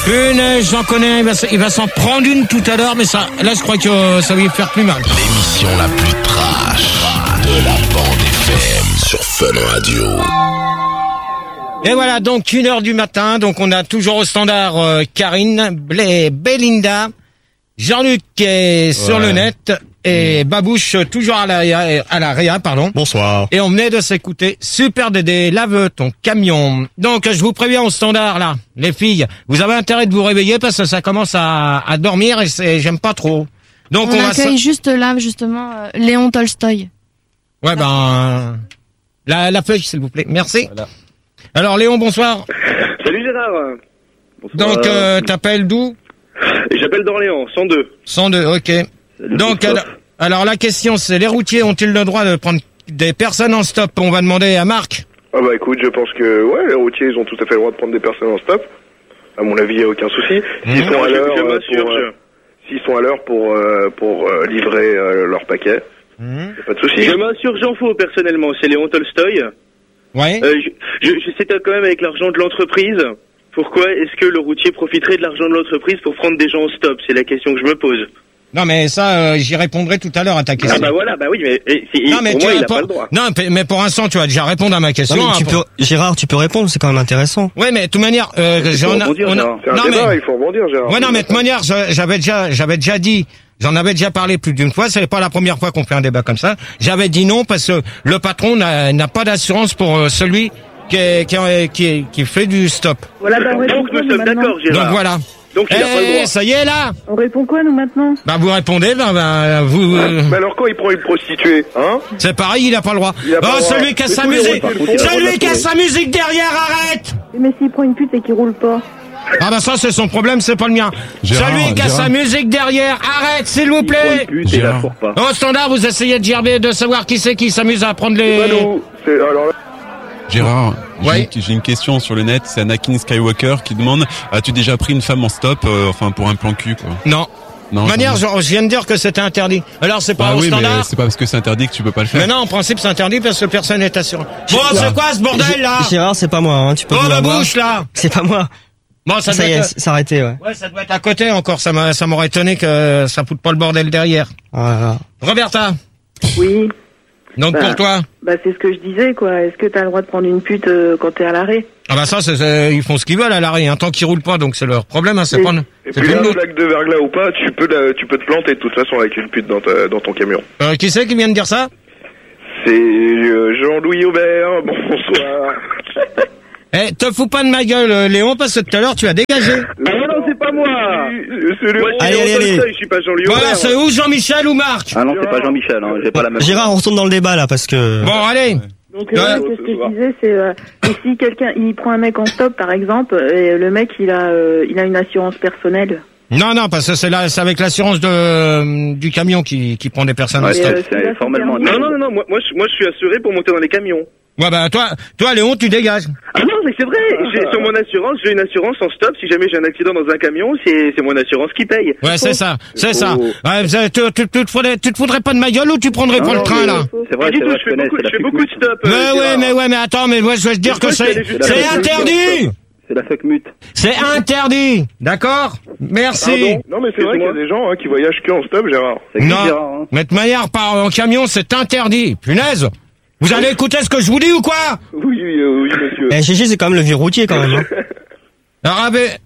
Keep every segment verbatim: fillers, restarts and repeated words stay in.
Punaise, j'en connais, il va, il va s'en prendre une tout à l'heure, mais ça, là, je crois que euh, ça va lui faire plus mal. L'émission la plus trash de la bande F M sur Fun Radio. Et voilà, donc une heure du matin, donc on a toujours au standard euh, Karine, Blé, Belinda, Jean-Luc qui est sur Ouais. le net et Babouche toujours à la, à la réa, pardon. Bonsoir. Et on venait de s'écouter Super Dédé, lave ton camion. Donc je vous préviens au standard là, les filles, vous avez intérêt de vous réveiller parce que ça commence à, à dormir et c'est j'aime pas trop. Donc on, on, va accueille se... juste là, justement, euh, Léon Tolstoï. Ouais ben la, la feuille s'il vous plaît. Merci. Voilà. Alors Léon, bonsoir. Salut Gérard. Bonsoir. Donc euh, t'appelles d'où? Et j'appelle d'Orléans, cent deux. cent deux, ok. Salut, Donc, Christophe. alors, alors la question c'est, les routiers ont-ils le droit de prendre des personnes en stop? On va demander à Marc. Ah bah écoute, je pense que ouais, les routiers ils ont tout à fait le droit de prendre des personnes en stop. À mon avis, il n'y a aucun souci. S'ils Mmh. sont à Je- l'heure je euh, m'assure, pour, euh, je- s'ils sont à l'heure pour euh, pour euh, livrer euh, leur paquet, Mmh. y a pas de souci. Je m'assure, j'en fous personnellement, c'est Léon Tolstoï. Ouais. Euh, je, je, je sais quand même avec l'argent de l'entreprise. Pourquoi est-ce que le routier profiterait de l'argent de l'entreprise pour prendre des gens en stop? C'est la question que je me pose. Non mais ça, euh, j'y répondrai tout à l'heure à ta question. Ah bah voilà, bah oui, mais et, c'est- non mais pour tu moi, il a réponds- pas le droit. Non mais- mais pour l'instant tu vas déjà répondre à ma question. Non, mais tu hein, pour- peux, Gérard, tu peux répondre, c'est quand même intéressant. Ouais mais de toute manière, euh, Il faut j'en a- rebondir, on a- Gérard. C'est un non débat, mais il faut rebondir, Gérard. ouais non mais de toute manière, je- j'avais déjà, j'avais déjà dit. J'en avais déjà parlé plus d'une fois, c'est pas la première fois qu'on fait un débat comme ça. J'avais dit non parce que le patron n'a n'a pas d'assurance pour euh, celui qui, est- qui, est- qui, est- qui fait du stop. Voilà, bah on répond Donc quoi, nous nous, sommes maintenant d'accord, Gérard. Donc voilà. Donc il a pas le Eh, droit. ça y est là. On répond quoi, nous, maintenant Bah vous répondez, ben, ben vous. euh, Mais alors quand il prend une prostituée, hein? C'est pareil, il a pas le droit. Il a pas Oh, le droit. celui qui a Mais sa tous les musique, routiers le font. celui qui a sa musique derrière, arrête. Mais s'il prend une pute et qu'il roule pas. Ah bah ça c'est son problème, c'est pas le mien. Gérard, celui qui a Gérard. sa musique derrière, arrête s'il vous plaît. Pute et la Gérard. fourre pas. Au standard, vous essayez de gerber, de savoir qui c'est qui s'amuse à prendre C'est pas les. nous. C'est alors là, Gérard, j'ai Ouais. une- j'ai une question sur le net, c'est Anakin Skywalker qui demande as-tu déjà pris une femme en stop, euh, enfin pour un plan cul quoi. Non. Non. De manière, jamais. je, je viens de dire que c'était interdit. Alors c'est pas Bah au oui, mais standard. c'est pas parce que c'est interdit que tu peux pas le faire. Mais non, en principe c'est interdit parce que personne n'est assuré. Bon, c'est quoi ce bordel là? Gérard, c'est pas moi, hein, tu peux Oh vous la l'avoir. bouche là. C'est pas moi. Bon, ça, Ça, doit y est, être... c'est arrêté, ouais. Ouais, ça doit être à côté encore. Ça m'a, ça m'aurait étonné que ça foute pas le bordel derrière. Voilà. Roberta. Oui, Donc Bah. pour toi. bah c'est ce que je disais, quoi. Est-ce que t'as le droit de prendre une pute euh, quand t'es à l'arrêt? Ah bah ça, c'est, c'est- ils font ce qu'ils veulent à l'arrêt, hein, tant qu'ils roulent pas, donc c'est leur problème, hein, c'est Oui. pas, et c'est puis plus là, le nôtre. flaque de verglas ou pas, tu peux la- tu peux te planter de toute façon avec une pute dans ta, dans ton camion. Euh, qui c'est qui vient de dire ça? C'est euh, Jean-Louis Aubert. Bonsoir. Eh, te fous pas de ma gueule, euh, Léon, parce que tout à l'heure tu as dégagé. Ah non, non, c'est pas moi. C'est le Moi, je suis Allez, Léon allez, allez. Tolstoï, je suis pas Jean-Louis Voilà, Aubert. c'est ou Jean-Michel ou Marc. Ah non, c'est pas Jean-Michel, hein, j'ai pas la même. Gérard, on retourne dans le débat, là, parce que... Bon, allez. Donc, Ouais. euh, qu'est-ce que je disais, c'est euh, et si quelqu'un il prend un mec en stop, par exemple, et le mec il a euh, il a une assurance personnelle. Non, non, parce que c'est là, c'est avec l'assurance de, euh, du camion qui, qui prend des personnes en Ouais, stop. euh, c'est- celui-là, c'est formellement. c'est Non, permis. non, non, non, moi, moi, je, moi, je suis assuré pour monter dans les camions. Ouais, bah, toi, toi, Léon, tu dégages. Ah non, mais c'est vrai. J'ai, sur mon assurance, j'ai une assurance en stop. Si jamais j'ai un accident dans un camion, c'est, c'est mon assurance qui paye. Ouais, c'est ça, c'est ça. Oh. Ouais, vous avez- tu, tu, tu, te ferais- tu te foutrais pas de ma gueule ou tu prendrais Non, pas le non, train, mais- là? C'est vrai, Pas c'est du vrai, tout, je fais beaucoup, je fais beaucoup de stop. Mais euh, ouais, Gérard. mais ouais, mais attends, mais moi, je veux te dire que Je crois c'est, que c'est- c'est c'est- interdit! C'est la fuck mute. C'est interdit! D'accord? Merci! Pardon non mais c'est vrai qu'il y a des gens hein, qui voyagent que en stop, Gérard. C'est Non, Gérard, hein. mais de manière, par en camion, c'est interdit. Punaise! Vous allez écouter ce que je vous dis ou quoi? Oui, oui, euh, oui, monsieur. Eh, G G, c'est quand même le vieux routier, quand même. Hein. Alors, avec-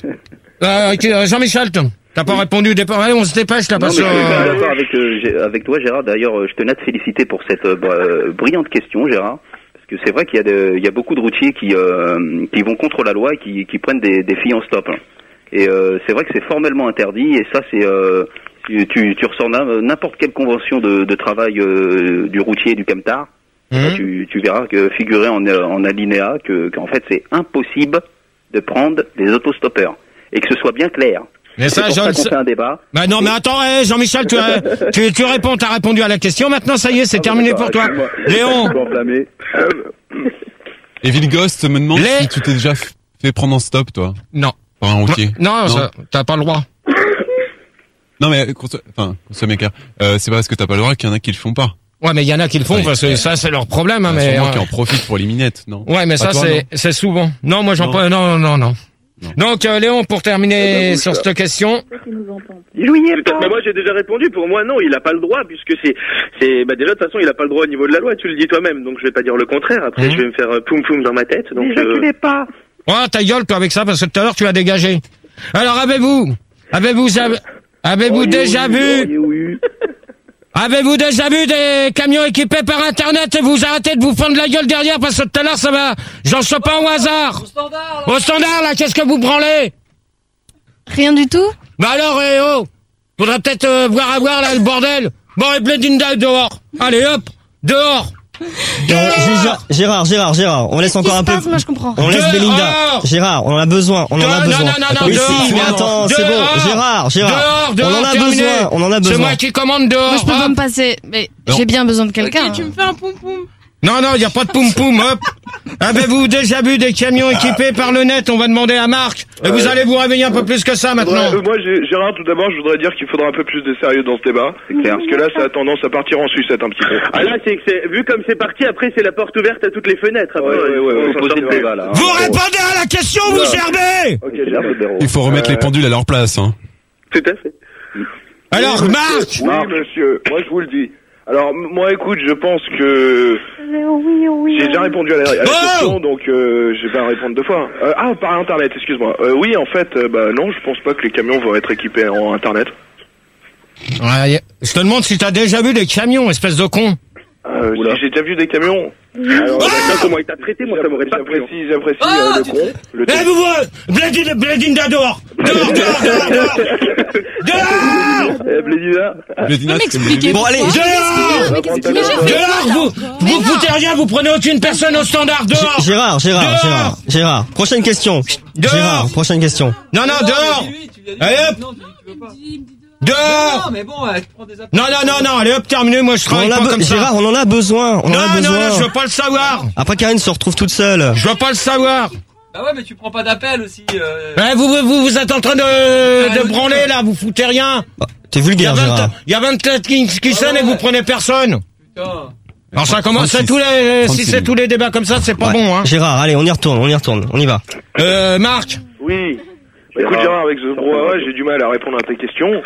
euh, qui- euh, Jean-Michel, t'as t'as pas répondu au départ. Allez, on se dépêche, là, Non, parce mais que... je suis euh, d'accord avec, euh, Gé- avec toi, Gérard. D'ailleurs, euh, je tenais à te féliciter pour cette euh, br- euh, brillante question, Gérard. Parce que c'est vrai qu'il y a, de, il y a beaucoup de routiers qui, euh, qui vont contre la loi et qui, qui prennent des, des filles en stop. hein. Et euh, c'est vrai que c'est formellement interdit. Et ça, c'est... Euh, tu, tu, tu ressors na- n'importe quelle convention de, de travail euh, du routier et du camtar. Mhm. Tu, tu verras que figurer en, en alinéa que, qu'en fait, c'est impossible de prendre des autostoppeurs. Et que ce soit bien clair. Mais C'est ça, pour je ça le qu'on sais. fait un débat. Bah non, mais attends, eh, Jean-Michel, tu, as- tu, tu réponds, t'as répondu à la question. Maintenant, ça y est, c'est Ah, terminé d'accord, pour toi. excuse-moi. Léon, Je suis enflammé. Et Vilghost me demande Les- si tu t'es déjà f- fait prendre en stop, toi, non. par un routier. Non, ça, t'as pas le droit. Non, mais, qu'on soit- enfin, qu'on soit bien clair, euh, c'est pas parce que t'as pas le droit qu'il y en a qui le font pas. Ouais, mais il y en a qui le font Ouais. parce que ça, c'est leur problème, hein, Il y en a mais. sûrement euh, qui en profitent pour les minettes, non? Ouais, mais Pas ça, toi, c'est, non c'est souvent. Non, moi, j'en Non. pas, non, non, non. Donc euh, Léon, pour terminer sur cette question. Bah, moi j'ai déjà répondu. Pour moi, non, il a pas le droit puisque c'est, c'est, bah déjà de toute façon, il a pas le droit au niveau de la loi. Tu le dis toi-même, donc je vais pas dire le contraire. Après, Mmh. je vais me faire euh, poum poum dans ma tête. Donc, Déjà euh, qu'il est pas. Ouais, ta gueule, toi, avec ça, parce que tout à l'heure, tu as dégagé. Alors, avez-vous, avez-vous, avez- avez-vous oui, déjà oui, vu, oui, oui. avez-vous déjà vu des camions équipés par Internet et vous arrêtez de vous fendre la gueule derrière parce que tout à l'heure, ça va, j'en sais pas au hasard. Au standard, là. Au standard, là, qu'est-ce que vous branlez? Rien du tout? Bah alors, eh oh, faudra peut-être euh, voir à voir, là, le bordel. Bon, et Bledinda dehors. Allez, hop, dehors. Euh, Gérard, Gérard, Gérard, Gérard, on laisse encore un peu. Passe, moi je comprends. On laisse Dehors. Belinda. Gérard, on en a besoin, on en a Dehors, besoin. non, non, non, non, oui, dehors. si, mais attends, c'est Dehors. bon. Gérard, Gérard, Dehors, dehors, on en a terminé. besoin, on en a C'est besoin. moi qui commande dehors. Moi je peux pas hop. me passer, mais Non. j'ai bien besoin de quelqu'un. Tu me fais un poum poum. Non, non, il n'y a pas de poum-poum, hop. Avez-vous déjà vu des camions équipés par le net? On va demander à Marc. Et vous allez vous réveiller un peu plus que ça maintenant. Faudrait- euh, moi, j'ai- Gérard, tout d'abord, je voudrais dire qu'il faudra un peu plus de sérieux dans ce débat. C'est clair. Parce que là, ça a tendance à partir en sucette un petit peu. Ah là, c'est que c'est, vu comme c'est parti, après c'est la porte ouverte à toutes les fenêtres. Après, Ouais, ouais, ouais, on ouais, s'en Posez sort le pas. débat, là. hein. Vous répondez à la question, vous gerbez. Ok, C'est Gérard. le numéro. Il faut remettre Euh, les pendules à leur place. Hein. Tout à fait. Alors, Oui, Marc. monsieur. Oui, monsieur. Moi, je vous le dis. Alors, m- moi, écoute, je pense que Oui, oui. j'ai déjà répondu à la, à la Oh question, donc euh, je vais pas répondre deux fois. Euh, ah, par Internet, excuse-moi. Euh, oui, en fait, euh, bah non, je pense pas que les camions vont être équipés en Internet. Ouais, je te demande si t'as déjà vu des camions, espèce de con. Euh, Oula. si j'ai déjà vu des camions. Alors, Bah, ça, comment il t'a traité, moi ça m'aurait pas plu. J'apprécie, j'apprécie euh, le con. Le Eh, vous voyez, Bledinda, Bledinda dehors. Dehors, dehors, dehors, dehors. Dehors. Eh, Blédina. Bledina, c'est m'expliquer. Bon, allez, Dehors. Dehors, vous, vous foutez rien, vous prenez aucune personne au standard, dehors. Gérard, Gérard, Dehors. Gérard, Gérard. Prochaine question. Dehors. Gérard, prochaine question. Non, non, dehors. Allez, hop. Dehors. mais bon, tu prends des Non, non, non, non, allez hop, terminé, moi je On travaille en a pas be- comme ça. Gérard, on en a besoin, on en Non, a non, besoin. non, je veux pas le savoir. Après, Karine se retrouve toute seule. Je veux pas le savoir. Bah ouais, mais tu prends pas d'appel aussi. Euh... Eh, vous, vous, vous, vous êtes en train de, de branler, là, vous foutez rien. Bah, T'es Il y a vulgaire, vingt, Gérard. il y a vingt-quatre qui, qui sonnent et vous prenez personne. Putain. Alors ça commence, c'est trente-six. tous les, si trente-six. c'est tous les débats comme ça, c'est pas Ouais. bon, hein. Gérard, allez, on y retourne, on y retourne, on y va. Euh, Marc. Oui. Écoute, Gérard, avec ce brouhaha, j'ai du mal à répondre à tes questions.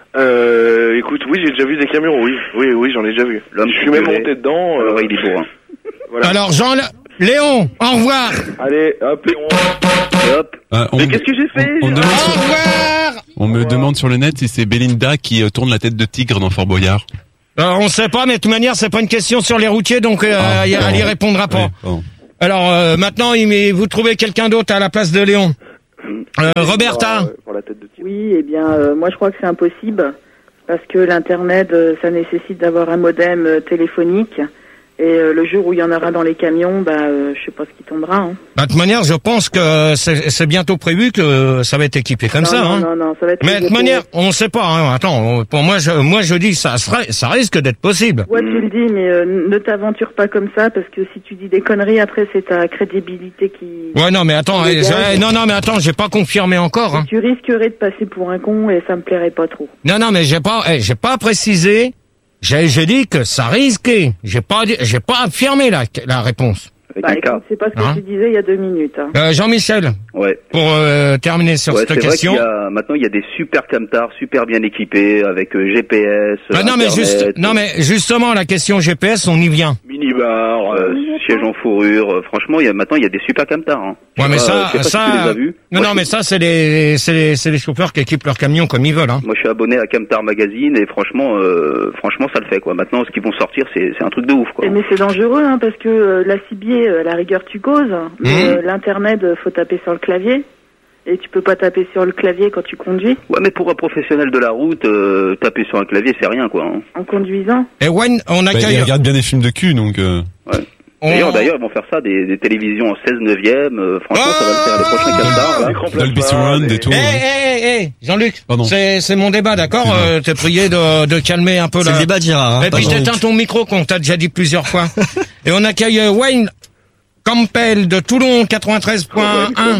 Euh, écoute, oui, j'ai déjà vu des camions, oui. Oui, oui, j'en ai déjà vu. L'homme Je suis même qui monté dedans. Alors, euh, il est bourrin. voilà. Alors Jean, Léon, au revoir. Allez, hop, Léon. Hop. Euh, on, Mais qu'est-ce que j'ai fait on, on Au demande sur- revoir. on me demande sur le net si c'est Belinda qui euh, tourne la tête de tigre dans Fort Boyard. Euh, on sait pas, mais de toute manière, c'est pas une question sur les routiers, donc euh, Ah, elle y pardon. répondra pas. Oui, pardon. Alors euh, maintenant, il, mais vous trouvez quelqu'un d'autre à la place de Léon. Euh, Roberta. Pour, euh, pour la tête de tigre. Oui, eh bien, euh, moi je crois que c'est impossible parce que l'internet, euh, ça nécessite d'avoir un modem euh, téléphonique. Et euh, le jour où il y en aura dans les camions, bah, euh, je sais pas ce qui tombera. Hein. Bah, de toute manière, je pense que c'est c'est bientôt prévu que ça va être équipé comme non, ça. non, hein. non, non, ça va être. Mais de toute manière, on sait pas. Hein. Attends, pour moi, je, moi je dis ça serait, ça risque d'être possible. Ouais, tu le dis, mais euh, ne t'aventure pas comme ça parce que si tu dis des conneries, après c'est ta crédibilité qui. Ouais, non, mais attends, qui eh, dégage. eh, non, non, mais attends, j'ai pas confirmé encore. Hein. Tu risquerais de passer pour un con et ça me plairait pas trop. Non, non, mais j'ai pas, eh, j'ai pas précisé. J'ai, j'ai dit que ça risquait. J'ai pas, dit- j'ai pas affirmé la, la réponse. Avec Bah, un écoute, cas. c'est pas ce que Hein tu disais il y a deux minutes. Hein. Euh, Jean-Michel, Ouais. pour euh, terminer sur Ouais, cette c'est vrai question. qu'il y a, maintenant, il y a des super camtars, super bien équipés, avec euh, G P S, Ah, non, mais Internet, juste, non, mais justement, la question G P S, on y vient. Minibar. euh, siège en fourrure. euh, franchement, il y a, maintenant, il y a des super camtars. Hein. Je Ouais, sais mais pas- ça, je sais pas si tu les ça, as vus. non, Moi, non, je- mais ça, c'est les, c'est les, c'est les chauffeurs qui équipent leurs camions comme ils veulent, hein. Moi, je suis abonné à Camtar Magazine et franchement, euh, franchement, ça le fait, quoi. Maintenant, ce qu'ils vont sortir, c'est, c'est un truc de ouf, quoi. Et mais c'est dangereux hein, parce que euh, la cibier, euh, à la rigueur tu causes, mais Mmh. euh, l'internet, euh, faut taper sur le clavier. Et tu peux pas taper sur le clavier quand tu conduis Ouais, mais pour un professionnel de la route, euh, taper sur un clavier, c'est rien, quoi. Hein. en conduisant. Et Wayne, on Bah, accueille. il regarde bien des films de cul, donc... Euh... Ouais. on- D'ailleurs, d'ailleurs, ils vont faire ça, des, des télévisions en seize neuvième. Euh, franchement, ça va le faire les prochains camtars, là. L'écran Dolby plasma, Surround des- et tout. Eh, hein. eh, eh, Jean-Luc, Pardon. c'est, c'est mon débat, d'accord? Excuse-moi. Euh, t'es prié de, de calmer un peu C'est là. le débat de Gérard. Hein, Et pas puis Jean-Luc. j'éteins ton micro qu'on t'a déjà dit plusieurs fois. Et on accueille euh, Wayne Campbell de Toulon quatre-vingt-treize point un.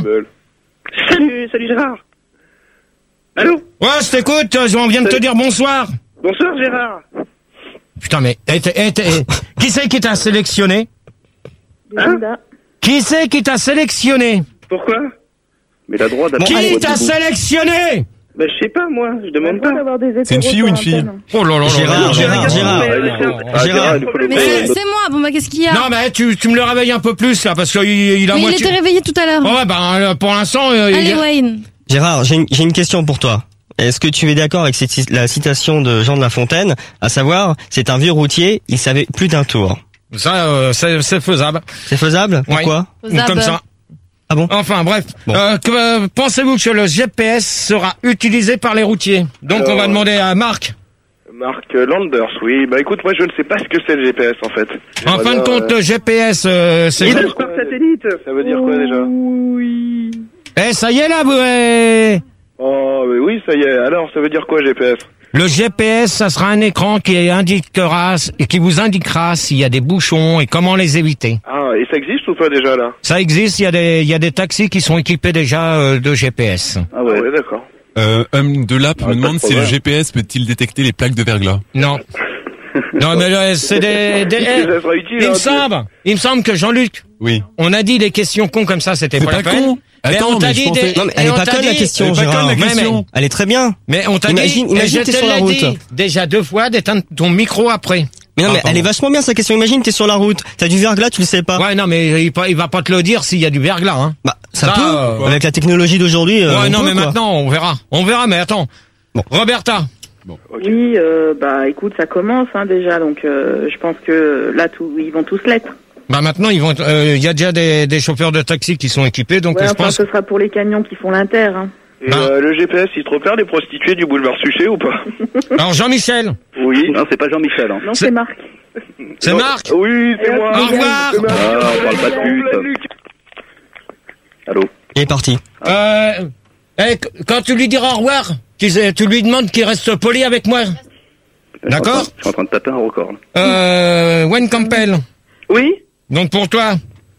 Salut, salut Gérard. Allô? Ouais, je t'écoute, euh, on vient de te dire bonsoir. Bonsoir Gérard. Putain, mais eh, t'es- eh, t'es- eh, qui c'est qui t'a sélectionné? Belinda. Qui c'est qui t'a sélectionné? Pourquoi? Mais la droit Bon, qui t'a sélectionné? Bah, je sais pas, moi, je demande pas. C'est une fille ou une fille? Oh là là, Gérard, Gérard, Gérard. Gérard. Mais c'est c'est moi. Bon bah qu'est-ce qu'il y a? Non, mais tu, tu me le réveilles un peu plus, là, parce qu'il il a Mais il moitié... était réveillé tout à l'heure. Ouais, ben, pour l'instant... Euh, Allez il... Wayne. Gérard, j'ai une, j'ai une question pour toi. Est-ce que tu es d'accord avec cette, la citation de Jean de La Fontaine, à savoir, c'est un vieux routier, il savait plus d'un tour. Ça, euh, c'est, c'est faisable. C'est faisable? Pourquoi? Oui. Comme ça. Ah bon? Enfin, bref. Bon. Euh, que, euh, pensez-vous que le G P S sera utilisé par les routiers? Donc, Alors, on va demander à Marc. Marc Landers, oui. Bah écoute, moi je ne sais pas ce que c'est le G P S en fait. En fin de compte, le G P S, euh, c'est... Il est par satellite. Ça veut dire quoi déjà? Oui. Eh, ça y est, là, vous... euh, Oh, mais oui, ça y est. Alors, ça veut dire quoi G P S? Le G P S, ça sera un écran qui indiquera et qui vous indiquera s'il y a des bouchons et comment les éviter. Ah, et ça existe ou pas déjà là? Ça existe, il y a des, il y a des taxis qui sont équipés déjà euh, de G P S. Ah ouais, ouais d'accord. Euh, homme de l'app Ah, me pas demande de si le problème. G P S peut-il détecter les plaques de verglas. Non. Non, mais là, c'est des... des eh, Ça sera utile, il hein, me tu- semble, il me semble que Jean-Luc, Oui. on a dit des questions cons comme ça, c'était C'est pas, pas la peine. con. Mais Attends, on t'a mais je dit pensais- des... Non mais elle et est on pas t'a conne la dit- question, elle est pas Gérard. conne, la Ouais, question. Elle est très bien. Mais on t'a Imagine- dit, et imagine je t'es te sur la l'ai route. dit déjà deux fois d'éteindre ton micro après. Mais non, Ah, mais pardon. elle est vachement bien sa question. Imagine, t'es sur la route, t'as du verglas, tu le sais pas. Ouais, non, mais il, il va pas te le dire s'il y a du verglas, hein. Bah, ça, Ça, peut. euh, Avec la technologie d'aujourd'hui. euh, ouais, on non, peut, mais quoi. maintenant, on verra. On verra, mais attends. Bon. Roberta. Oui, euh, bah écoute, ça commence hein, déjà, donc euh, je pense que là, tout, ils vont tous l'être. Bah maintenant, ils vont. Il euh, y a déjà des, des chauffeurs de taxi qui sont équipés, donc Ouais, je enfin, pense. ce sera pour les camions qui font l'inter. Hein. Et Bah. euh, le G P S, il te repère les prostituées du boulevard Suchet ou pas? Alors Jean-Michel, Oui. Non, c'est pas Jean-Michel. Hein. Non, C'est- c'est Marc. c'est Non. Marc. Oui, c'est Et moi. au revoir. C'est Marc. Ah, on parle pas de pute. Luc. Allô. Il est parti. Euh, eh, qu- quand tu lui diras au revoir, tu, tu lui demandes qu'il reste poli avec moi. D'accord. Je suis en train de taper un record. là. Euh, Wayne Campbell. Oui. Donc pour toi.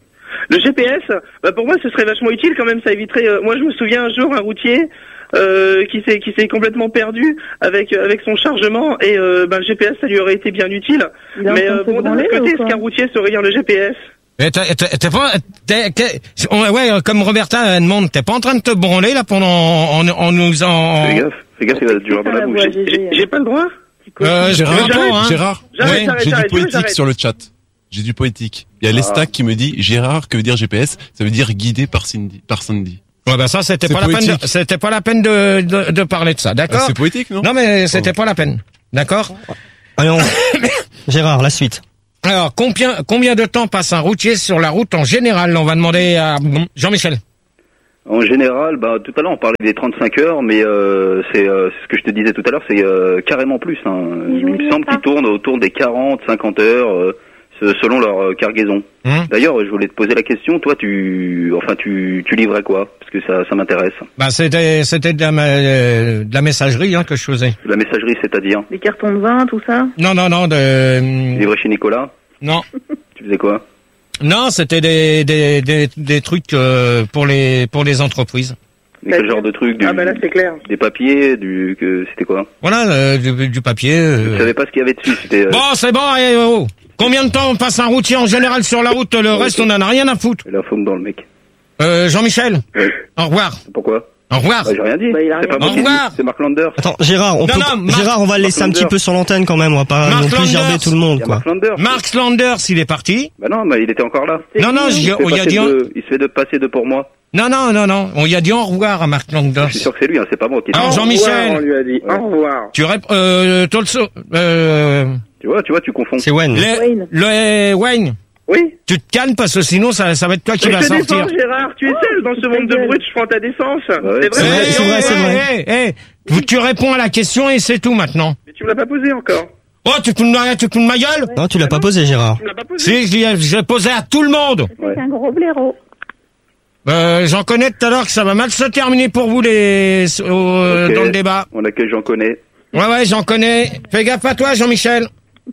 Le G P S, bah pour moi ce serait vachement utile quand même, ça éviterait. euh, moi je me souviens un jour un routier euh, qui s'est qui s'est complètement perdu avec euh, avec son chargement et euh, bah, le G P S ça lui aurait été bien utile. Il est en Mais train de euh, se bon d'un branler, autre côté, ou est-ce quoi qu'un routier saurait lire le G P S? Mais t'es, t'es, t'es pas, t'es, t'es- on- ouais, comme Roberta elle demande, t'es pas en train de te branler là pendant en, en nous en. Fais gaffe. Fais gaffe, il va te durer dans la la bouche. voix, Gégé. J'ai j'ai pas le droit. Euh, Gérard, Gérard, hein. Gérard, J'arrête, ouais, j'arrête, j'ai du j'arrête, poétique j'arrête. sur le chat. J'ai du poétique. Il y a l'Estac qui me dit Gérard, que veut dire G P S? Ça veut dire guidé par Cindy. Par Sandy. Ouais, bah ça c'était C'est pas la peine. poétique. De, c'était pas la peine de, de, de parler de ça, Ah, d'accord? c'est poétique, non? Non mais c'était pas la peine, d'accord? Allez, on... Gérard, la suite. Alors combien combien de temps passe un routier sur la route en général? On va demander à Jean-Michel. En général, bah tout à l'heure on parlait des trente-cinq heures, mais euh, c'est euh, c'est ce que je te disais tout à l'heure, c'est euh, carrément plus. Hein. Il me semble qu'ils tournent autour des quarante, cinquante heures euh, se- selon leur euh, cargaison. Hum. D'ailleurs, je voulais te poser la question. Toi, tu, enfin, tu, tu livrais quoi? Parce que ça, ça m'intéresse. Bah c'était c'était de la, ma- euh, de la messagerie hein, que je faisais. La messagerie, c'est-à-dire Les cartons de vin, tout ça. Non non non de livrer chez Nicolas. non Tu faisais quoi? non c'était des des des, des trucs euh, pour les pour les entreprises. Mais quel genre de truc? Du, Ah bah là c'est clair. Des papiers, du, que c'était quoi? Voilà euh, du, du papier. Je euh. savais pas ce qu'il y avait dessus. C'était. euh, Bon c'est bon. Eh, oh. Combien de temps on passe un routier en général sur la route? Le reste on en a rien à foutre. La faune dans le mec. Euh, Jean-Michel. Ouais. Au revoir. Pourquoi? Au revoir. Bah, j'ai rien dit. Bah, il a c'est rien pas dit. moi qui Au ai dit, revoir. c'est Mark Landers. Attends, Gérard, on Non, peut, non, Marc- Gérard, on va le laisser un Marc petit peu sur l'antenne quand même. On va pas Marc non plus gerber Landers. tout le monde, Il y a quoi. Mark Landers. Mark Slanders, il est parti. Bah non, mais il était encore là. Non, non, Il j'y- se fait on y a passer dit. un- de- il se fait de passer de pour moi. Non, non, non, non. On y a dit au revoir à Mark Landers. Je suis sûr que c'est lui, hein, c'est pas moi qui. Alors, Au Jean-Michel. revoir, on lui a dit. Au revoir. Tu rép... euh, Tolso, euh, Tu vois, tu vois, tu confonds. C'est Wayne. le, Wayne. le, Wayne, Oui. tu te calmes parce que sinon ça, ça va être toi qui Mais vas je te sortir. défends Gérard, tu es seul dans ce monde de brutes, je prends ta défense. ouais. C'est C'est vrai. vrai, c'est vrai, c'est vrai. Eh, eh, eh, tu réponds à la question et c'est tout maintenant. Mais tu me l'as pas posé encore. Oh, tu te fous de ma, tu te fous de ma gueule? Non, tu l'as pas posé, Gérard. Tu me l'as pas posé. Si, je l'ai- je l'ai posé à tout le monde. Ouais. C'est un gros blaireau. Euh, j'en connais tout à l'heure que ça va mal se terminer pour vous les, euh, Ok. dans le débat. On accueille, j'en connais. Ouais, ouais, j'en connais. Fais gaffe à toi, Jean-Michel.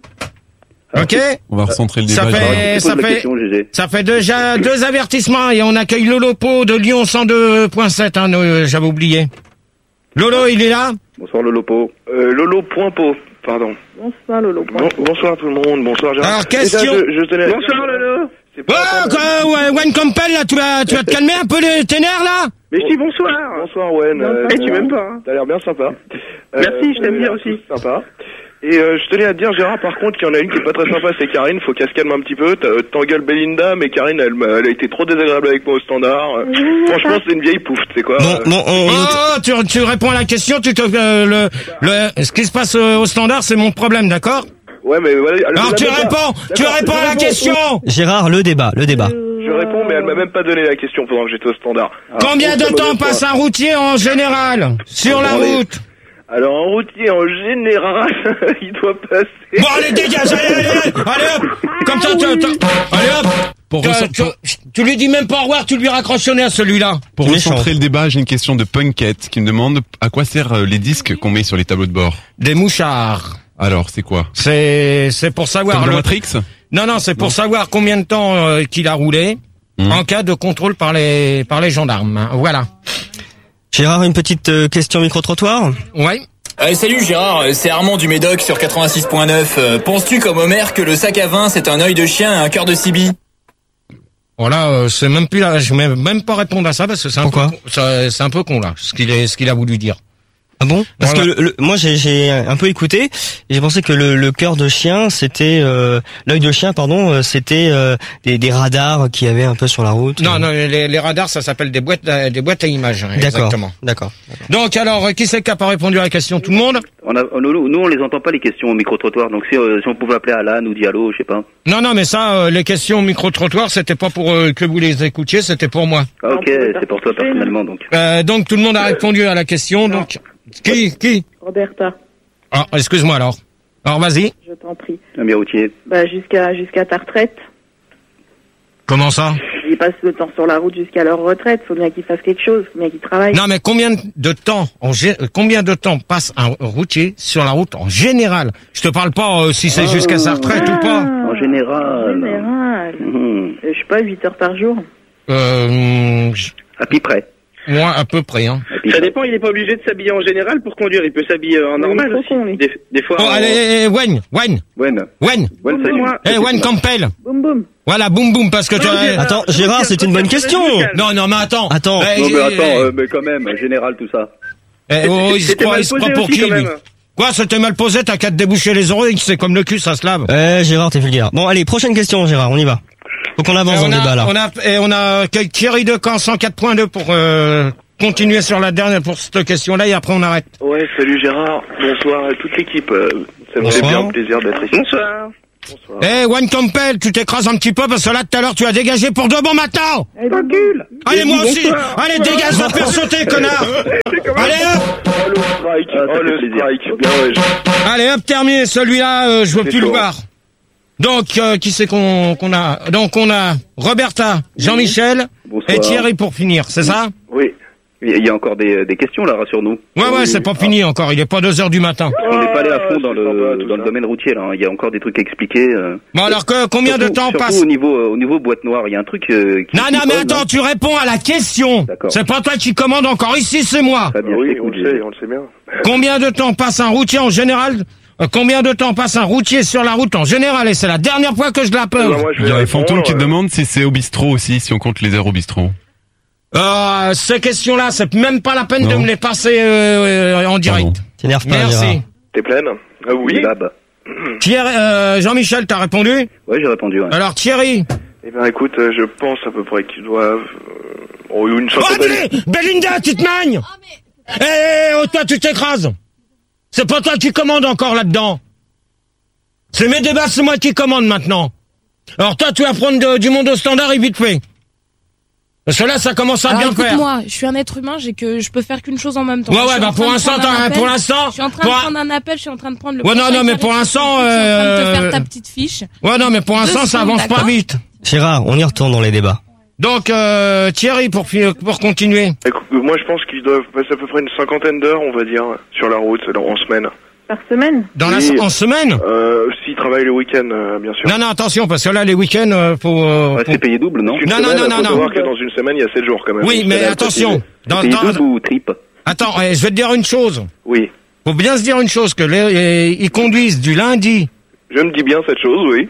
Ok? On va recentrer le Ça débat. fait- Gérard. Eh, Tu ça poses la fait- question, G G. Ça fait déjà deux avertissements et on accueille Lolo Po de Lyon cent deux point sept, hein, euh, j'avais oublié. Lolo, il est là? Bonsoir le Lopo. Euh, Lolo point po, pardon. Bonsoir, Lolo. Bon, bonsoir tout le monde, bonsoir Gérard. Alors, question- Déjà, je, je tenais... Bonsoir Lolo. C'est Ouais, pas quoi, ouais, Wayne Campbell, là, tu vas, tu vas te calmer un peu les tes nerfs, là? Mais je dis bonsoir. Bonsoir, Wen. Euh, Eh, tu m'aimes pas, hein. T'as l'air bien sympa. Merci, je t'aime t'as bien l'air aussi. Sympa. Et euh, je tenais à te dire, Gérard, par contre, qu'il y en a une qui est pas très sympa, c'est Karine. Faut qu'elle se calme un petit peu. T'as- T'engueules Belinda, mais Karine, elle, m'a- elle a été trop désagréable avec moi au standard. Euh, Franchement, c'est une vieille pouffe, tu sais quoi. Bon, bon, on, Oh, on- tu, tu réponds à la question, tu te, euh, le, le, ce qui se passe euh, au standard, c'est mon problème, d'accord? Ouais, mais voilà. elle- Alors elle tu m'a même pas- réponds, tu D'accord, réponds je à la réponds. question. Gérard, le débat, le débat. Je réponds, mais elle m'a même pas donné la question pendant que j'étais au standard. Alors, Combien très de temps mauvaise foi. passe un routier en général sur la Attendez. route? Alors, en routier, en général, il doit passer... Bon, allez, dégage, allez, allez, allez, allez, hop. Comme ça, tu, tu- allez, hop. Pour, Tu- recen- tu, tu lui dis même pas au revoir, tu lui raccroches au nez à celui-là. pour Méchant. recentrer le débat, j'ai une question de Punkette qui me demande à quoi servent euh, les disques qu'on met sur les tableaux de bord. Des mouchards. Alors, c'est quoi? C'est, c'est pour savoir Comme dans le, Matrix? non, non, c'est pour savoir combien de temps euh, qu'il a roulé Mmh. en cas de contrôle par les, par les gendarmes. hein. Voilà. Gérard, une petite euh, question micro-trottoir. Ouais. Euh, salut Gérard, euh, c'est Armand du Médoc sur quatre-vingt-six point neuf. Euh, penses-tu comme Homer que le sac à vin c'est un œil de chien et un cœur de Sibylle? Voilà, euh, c'est même plus là, je vais même pas répondre à ça parce que c'est un Pourquoi peu, con- ça- c'est un peu con là, ce qu'il est, ce qu'il a voulu dire. Ah bon? Parce Voilà. que le, le- moi j'ai j'ai un peu écouté et j'ai pensé que le, le cœur de chien c'était euh, l'œil de chien pardon euh, c'était euh, des, des radars qui avaient un peu sur la route. Non, non, les, les radars, ça s'appelle des boîtes, à- des boîtes à images, hein, D'accord. exactement. D'accord. Donc alors, euh, qui c'est qui a pas répondu à la question? Tout le monde? On a, nous, nous, on les entend pas les questions au micro-trottoir, donc si, euh, si on pouvait appeler Alan ou Diallo, je sais pas. Non, non, mais ça, euh, les questions micro-trottoir, c'était pas pour euh, que vous les écoutiez, c'était pour moi. Ah, ok, c'est pour toi personnellement, donc. Euh, donc tout le monde a répondu à la question, donc qui, qui? Roberta, Ah, excuse-moi alors. Alors vas-y. je t'en prie. Un bien routier. Bah, jusqu'à jusqu'à ta retraite. Comment ça? Ils passent le temps sur la route jusqu'à leur retraite. Faut bien qu'ils fassent quelque chose. Faut bien qu'ils travaillent. Non, mais combien de temps, en gé- euh, combien de temps passe un routier sur la route en général? Je te parle pas euh, si c'est jusqu'à sa retraite ou pas. En général. En général. Mhm. Euh, Je sais pas, huit heures par jour. Euh, je- À peu près. moi à peu près. Hein. Ça dépend, il est pas obligé de s'habiller en général pour conduire. Il peut s'habiller euh, en Mais normal il faut aussi. qu'on, lui. Des, des fois. Oh, en- allez, Wayne, Wayne, Wen. Wayne. Wen, Boum, salut. moi. Eh, Wayne Campbell. Boum boum. Voilà, boum boum, parce que tu Non, as... Gérard. Attends, Gérard, c'était une bonne question. Non, non, mais attends. Attends. Eh, Non, mais eh, attends, euh, mais quand même, général, tout ça. eh, oh, il se C'était croit, mal il se croit posé pour aussi, qui, quand lui? même. Quoi, c'était mal posé, t'as qu'à te déboucher les oreilles, c'est comme le cul, ça se lave. Eh Gérard, t'es vulgaire. Bon allez, prochaine question Gérard, on y va. Faut qu'on avance Et dans on, le a, débat là. on a, et on a que- Thierry Decamp, cent quatre point deux pour euh, continuer sur la dernière, pour cette question-là, et après on arrête. Ouais, salut Gérard. Bonsoir à toute l'équipe. Euh, Ça me fait Bonsoir. bien plaisir d'être ici. Bonsoir. Bonsoir. Eh, Wayne Campbell, tu t'écrases un petit peu, parce que là, tout à l'heure, tu as dégagé pour de bon matin. Tranquille. Allez, moi aussi. Allez, dégage, va faire sauter, connard. Allez, hop. Oh le strike, Ah, ça oh fait le plaisir. strike. Bien ouais. je- Allez, hop, terminé. Celui-là, euh, je veux C'est plus le chaud. voir. Donc, euh, qui c'est qu'on qu'on a? Donc, on a Roberta, Jean-Michel Bonsoir. et Thierry pour finir, c'est ça? Oui. Il y a encore des, des questions là, rassure-nous. Ouais, ouais, c'est pas fini encore. Il est pas deux heures du matin. On n'est pas allé à fond dans c'est sympa, le tout dans le ça. domaine routier là. hein. Il y a encore des trucs à expliquer. euh. Bon, alors que combien de Surtout- temps surtout passe? au niveau euh, au niveau boîte noire, il y a un truc euh, qui Non, qui non, mais colle, attends, hein. tu réponds à la question. D'accord. C'est pas toi qui commande encore ici, c'est moi. Très bien, je Oui, on t'écoute, le sait, Gégé. on le sait bien. Combien de temps passe un routier en général? euh, Combien de temps passe un routier sur la route en général? Et c'est la dernière fois que je l'appelle. Bah, moi, je Il vais y a répondre, Fantôme qui te euh, demande si c'est au bistrot aussi, si on compte les heures au bistrot. Euh, ces questions-là, c'est même pas la peine de Non. me les passer euh, euh, en direct. Pardon. T'énerve pas Merci. Gérard. T'es pleine? Ah oui. Lab. Thierry, euh, Jean-Michel, t'as répondu? Ouais, j'ai répondu. Ouais. Alors Thierry. Eh ben écoute, euh, je pense à peu près qu'ils doivent... Euh, oh, une Oh, centaine... allez, Belinda, tu te magnes. Eh, eh, oh, toi, tu t'écrases. C'est pas toi qui commande encore là-dedans. C'est mes débats, c'est moi qui commande maintenant. Alors toi, tu vas prendre de- du monde au standard et vite fait. Parce que là, ça commence à Alors, bien faire. écoute-moi, je suis un être humain, j'ai que je peux faire qu'une chose en même temps. Ouais, Je ouais, suis bah en pour train de l'instant, prendre un t'as- appel, pour l'instant, Je suis en train pour de un- prendre un appel, je suis en train de prendre le Ouais, non, prochain non, mais carré pour de l'instant, Je suis en train de te euh, faire ta petite fiche. Ouais, non, mais pour l'instant, Deux ça secondes, avance pas d'accord. vite. Gérard, on y retourne dans les débats. Donc, euh, Thierry, pour, fi- pour continuer. Écoute, euh, moi je pense qu'ils doivent passer à peu près une cinquantaine d'heures, on va dire, sur la route, dans- en semaine. Par semaine. Dans la, Oui. en semaine? Euh, s'ils travaillent le week-end, euh, bien sûr. Non, non, attention, parce que là, les week-ends, euh, faut... euh, Ouais, faut- c'est payé double, non? Une Non, semaine, non, non, faut non, savoir non. que dans une semaine, il y a sept jours quand même. Oui, Une mais semaine, attention. C'est Dans, payé dans- double ou triple? Attends, eh, je vais te dire une chose. Oui. Faut bien se dire une chose, que les, eh, ils conduisent du lundi. Je me dis bien cette chose, oui.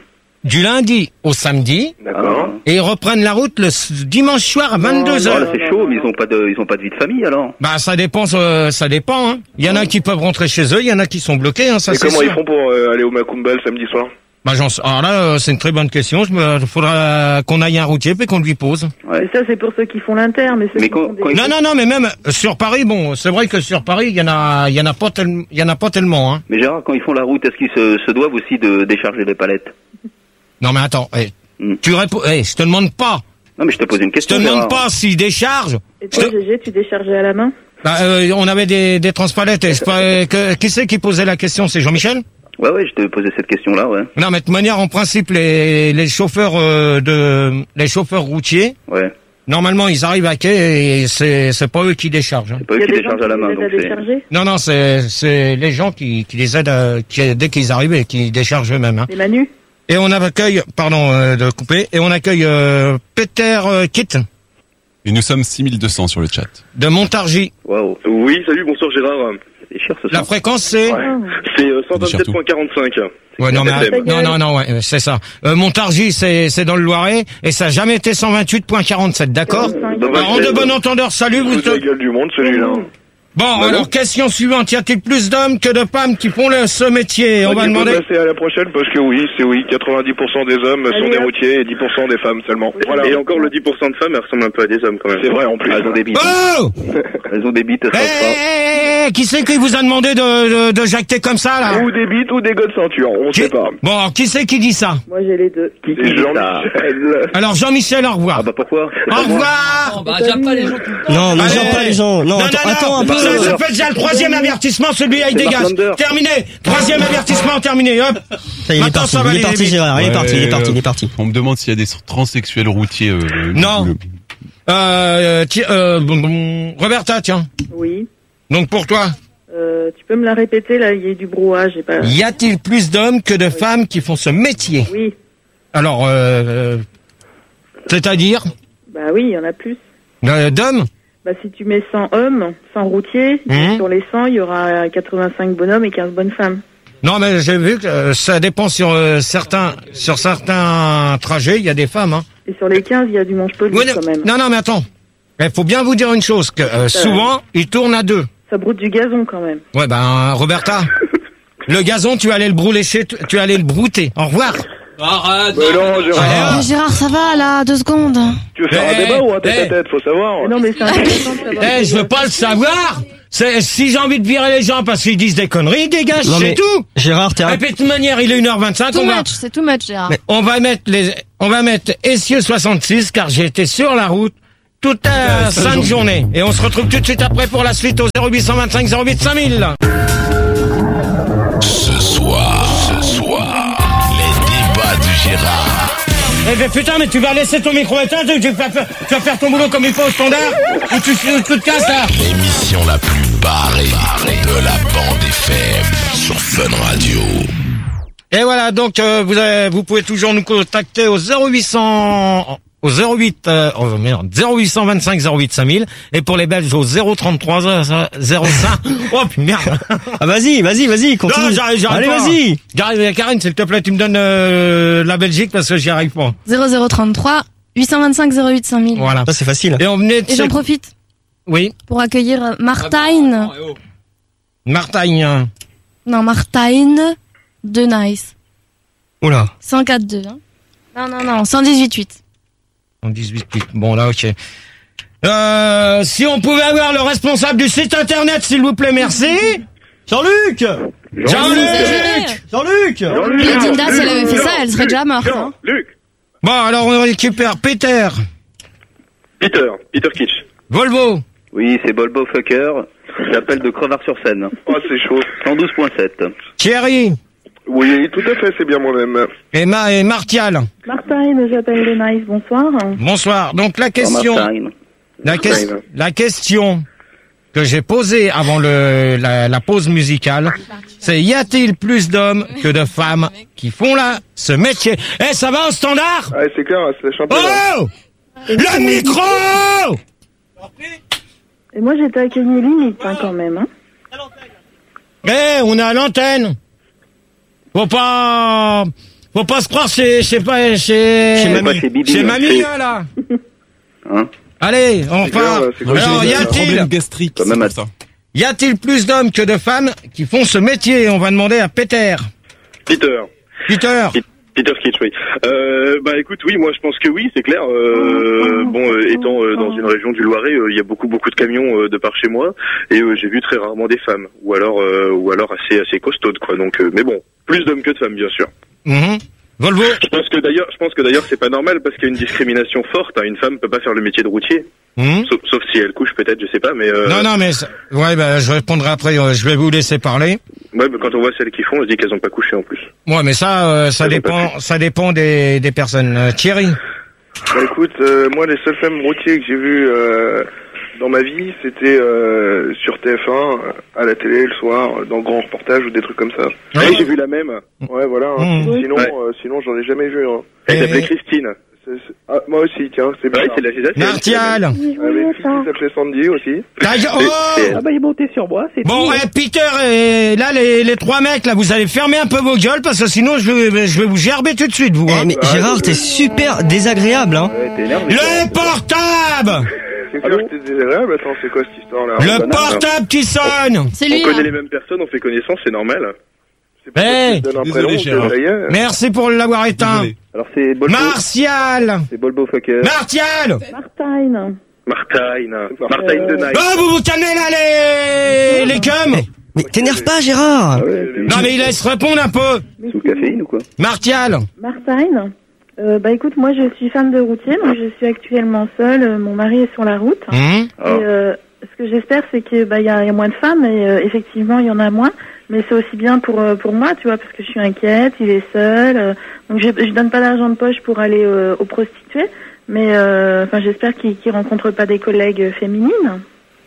du lundi au samedi. D'accord. Et ils reprennent la route le s- dimanche soir à vingt-deux Oh, là, heures. c'est chaud, mais ils ont pas de, ils ont pas de vie de famille alors. Bah ça dépend, euh, ça dépend. Hein. Il y en a qui peuvent rentrer chez eux, il y en a qui sont bloqués. Hein, ça Et c'est comment sûr. ils font pour euh, aller au Macumba le samedi soir? Bah j'en sais- alors là, euh, c'est une très bonne question. Il faudra qu'on aille à un routier puis qu'on lui pose. Ouais. Et ça, c'est pour ceux qui font l'inter, mais ceux Mais qui quand- font des... quand ils- Non, non, non, mais même euh, sur Paris, bon, c'est vrai que sur Paris, il y en a, il y en a pas tellement, il y en a pas tellement. Hein. Mais Gérard, quand ils font la route, est-ce qu'ils se, se doivent aussi de décharger les palettes? Non mais attends, eh, Hmm. tu réponds, eh, je te demande pas, Non, mais je te pose une je te question. demande Gérard. pas s'ils déchargent. Et toi, G G, tu déchargeais à la main? Bah, euh, on avait des, des transpalettes. Et je sais pas, euh, que- qui c'est qui posait la question? C'est Jean-Michel? Ouais, ouais, je te posais cette question-là, ouais. Non, mais de toute manière, en principe, les, les chauffeurs euh, de, les chauffeurs routiers, Ouais. normalement, ils arrivent à quai et c'est, c'est pas eux qui déchargent. hein. C'est pas eux Il y a qui des gens déchargent à la main, les donc aident à c'est. décharger? Non, non, c'est, c'est les gens qui, qui les aident à, qui, dès qu'ils arrivent et qui déchargent eux-mêmes. Hein. Les Manu? Et on accueille, pardon euh, de couper, et on accueille euh, Peter euh, Kitt Et nous sommes six mille deux cents sur le chat. de Montargis. Waouh. Oui, salut, bonsoir Gérard. C'est cher ce La soir. fréquence c'est Ouais. C'est euh, cent vingt-sept virgule quarante-cinq. ouais, non, mais, F M. non, non, non, ouais, c'est ça. Euh, Montargis, c'est, c'est dans le Loiret, et ça n'a jamais été cent vingt-huit virgule quarante-sept, d'accord? Alors, en de bon entendeur, salut, vous Fout la gueule du monde celui-là. Bon, Bah alors, non. question suivante. Y a-t-il plus d'hommes que de femmes qui font le, ce métier? On va Ok, faut demander. passer à la prochaine parce que oui, c'est oui, quatre-vingt-dix pour cent des hommes sont Allez, des hop. routiers et dix pour cent des femmes seulement. Voilà. Et encore le dix pour cent de femmes, elles ressemblent un peu à des hommes quand même. C'est vrai en plus. Ah, elles ont des bites. Oh! Elles ont des bites, elles Eh, savent pas. eh, eh, qui c'est qui vous a demandé de, de, de jacter comme ça, là? Ou des bites ou des gars de ceinture, on Qui- sait pas. Bon, alors, qui c'est qui dit ça? Moi, j'ai les deux. Qui C'est qui dit ça? Jean-Michel. Alors, Jean-Michel, au revoir. Ah bah pourquoi? C'est Au pas moi. revoir! Non, bah, j'aime pas les gens tout le temps. Non, ne Allez. gère pas les gens. Non, Non, attends, non, attends un non, peu. ça, ça fait déjà le troisième avertissement, celui-là, il C'est dégage. Mark Lander. Terminé. Troisième avertissement, terminé, hop. Ça y est, il est Maintenant, parti, ça va il est aller parti, vite. Gérard, il est Ouais, parti, il est parti, euh, il est parti. On me demande s'il y a des transsexuels routiers. Euh, Non. le- Euh, ti- euh, bon, bon, Roberta, tiens. Oui. Donc, pour toi, Euh, tu peux me la répéter, là, il y a eu du brouhaha, j'ai pas... y a-t-il plus d'hommes que de femmes qui font ce métier? Oui. Alors, euh, euh, c'est-à-dire, Bah oui, il y en a plus. euh, d'hommes? Bah si tu mets cent hommes, cent routiers, Mhm. sur les cent, il y aura quatre-vingt-cinq bonhommes et quinze bonnes femmes. Non, mais j'ai vu que euh, ça dépend sur euh, certains, sur certains trajets, il y a des femmes, hein. Et sur les quinze, il y a du mange-pelouse Oui, non, quand même. non, non, mais attends. Il faut bien vous dire une chose, que euh, souvent, ils tournent à deux. Ça broute du gazon quand même. Ouais, ben, Roberta, le gazon, tu allais le brûler chez, t- tu allais le brouter. Au revoir. Arrête. Mais non, Gérard. Mais Gérard, ça va là, deux secondes. Tu veux faire Eh, un débat ou un tête eh. à tête, faut savoir. Mais non, mais c'est intéressant de savoir. Eh, je veux pas le savoir. C'est, si j'ai envie de virer les gens parce qu'ils disent des conneries, dégage, Non, c'est mais- tout. Gérard, t'es Et puis, de toute manière, il est une heure vingt-cinq, Too on va, much, c'est too much, Gérard. mais on va mettre les, on va mettre Essieux soixante-six, car j'ai été sur la route toute la sainte journée. Et on se retrouve tout de suite après pour la suite au zéro huit cent vingt-cinq zéro huit cinq mille. Ce soir, ce soir, les débats de Gérard. Eh ben putain, mais tu vas laisser ton micro éteint, tu, tu vas, faire, tu vas faire ton boulot comme il faut au standard, ou tu, tu, tu te casses là. L'émission la plus barrée de la bande F M sur Fun Radio. Et voilà, donc euh, vous avez, vous pouvez toujours nous contacter au zéro huit cents au zéro huit euh, oh, merde, zéro huit cent vingt-cinq zéro huit cinq mille et pour les Belges au zéro trente-trois zéro cinq. Oh putain, merde. Ah vas-y, vas-y, vas-y, continue. Non, j'arrive, j'arrive Allez, pas. vas-y. J'arrive, Karine, s'il te plaît, tu me donnes euh, la Belgique parce que j'y arrive pas. zéro zéro trente-trois huit cent vingt-cinq zéro huit cinq mille. Voilà. Ça c'est facile. Et on venait de Et j'en profite Oui, pour accueillir euh, Martine. Non, eh oh. Martagne. Non, Martine de Nice. Oula. cent quatre deux. Hein. Non, non, non, cent dix-huit huit. En dix-huit huit. Bon là, ok. Euh, si on pouvait avoir le responsable du site internet, s'il vous plaît, merci. Jean-Luc. Jean-Luc. Jean-Luc. Et Dinda, si elle avait fait ça, elle serait déjà morte. Hein. Luc. Bon, alors on récupère Peter, Peter. Peter Kitsch. Volvo, Oui, c'est Bolbo Fucker. J'appelle de Crevard-sur-Seine. Oh, c'est chaud. cent douze virgule sept. Thierry Oui, tout à fait, c'est bien moi-même. et, Ma et Martial. Martine, j'appelle de Nice, bonsoir. Bonsoir. Donc la question, Martine. la, que- la question que j'ai posée avant le, la, la pause musicale, c'est y a-t-il plus d'hommes que de femmes qui font là ce métier? Eh, ça va au standard? Ouais, c'est clair, c'est la championne. Oh, le micro! Et moi, j'étais à Kenny limite, hein, quand même. Hein. Eh, on est à l'antenne. Faut pas, faut pas se croire chez, je sais pas, chez, Chez mamie. Chez Bibi, chez hein. mamie, hein, là. Hein? Allez, on C'est clair, repart. c'est clair. Alors, y J'ai un a-t-il, problème gastrique, Quand c'est même pour à- ça. y a-t-il plus d'hommes que de femmes qui font ce métier? On va demander à Peter. Peter. Peter. Peter Skitch, oui. Euh, bah écoute, oui, moi je pense que oui, c'est clair. Euh, bon, euh, étant euh, dans une région du Loiret, euh, il y a beaucoup beaucoup de camions euh, de par chez moi, et euh, j'ai vu très rarement des femmes, ou alors euh, ou alors assez assez costaudes, quoi. Donc, euh, mais bon, plus d'hommes que de femmes, bien sûr. Mhm. Volvo. Je pense que d'ailleurs, je pense que d'ailleurs c'est pas normal parce qu'il y a une discrimination forte. Hein. Une femme peut pas faire le métier de routier, Mhm. sauf, sauf si elle couche peut-être, je sais pas, mais euh, Non, non, mais, ça- ouais, bah, je répondrai après, euh, je vais vous laisser parler. ouais, mais quand on voit celles qui font, on se dit qu'elles ont pas couché en plus. Ouais, mais ça, euh, ça Elles ont pas dépend, ça dépend des, des personnes. Euh, Thierry. Bah écoute, euh, moi les seuls films routiers que j'ai vus euh, dans ma vie, c'était euh, sur T F un, euh, à la télé le soir, euh, dans grand reportage ou des trucs comme ça. Ouais. Oui, j'ai vu la même. Ouais, voilà. Hein. Mmh. Sinon, Ouais. euh, sinon j'en ai jamais vu. Hein. Elle Et- s'appelait Christine. C'est- c'est- Ah, moi aussi, tiens, c'est bien. Ouais, c'est la c'est la- c'est la- Martial. Avec une fille qui s'appelait Sandy aussi. Ta gueule- c'est- Oh c'est- bah il est monté sur moi, c'est Bon, eh, Peter, et là, les, les trois mecs, là, vous allez fermer un peu vos gueules, parce que sinon, je vais, je vais vous gerber tout de suite, vous. Eh, Hein. mais Gérard, t'es super désagréable, hein. Ouais, t'es énervé. Le portable. C'est clair que t'es désagréable. Attends, c'est quoi cette histoire-là? Le portable qui sonne. C'est On lui, connaît hein. les mêmes personnes, on fait connaissance, c'est normal. C'est pour ça Hey. que tu te donnes un Désolé, prénom, Gérard. ça y est. Merci pour l'avoir éteint. Désolé. Alors c'est Bolbo. Martial. C'est Bolbo Fucker. Martial. Martine. Martine. Martine de Night. Oh, vous vous calmez, là, les, les cums. Mais t'énerve pas, Gérard. Ah ouais, Non, mais il laisse répondre un peu. sous caféine ou quoi? Martial. Martine. Euh, bah écoute, moi je suis femme de routier, donc je suis actuellement seule. euh, Mon mari est sur la route. Hum. Ah. Et euh, ce que j'espère, c'est que bah il y a, il y a moins de femmes, et euh, effectivement il y en a moins. Mais c'est aussi bien pour euh, pour moi, tu vois, parce que je suis inquiète. Il est seul, euh, donc je je donne pas d'argent de poche pour aller euh, aux prostituées. Mais euh, enfin, j'espère qu'il qu'il rencontre pas des collègues féminines.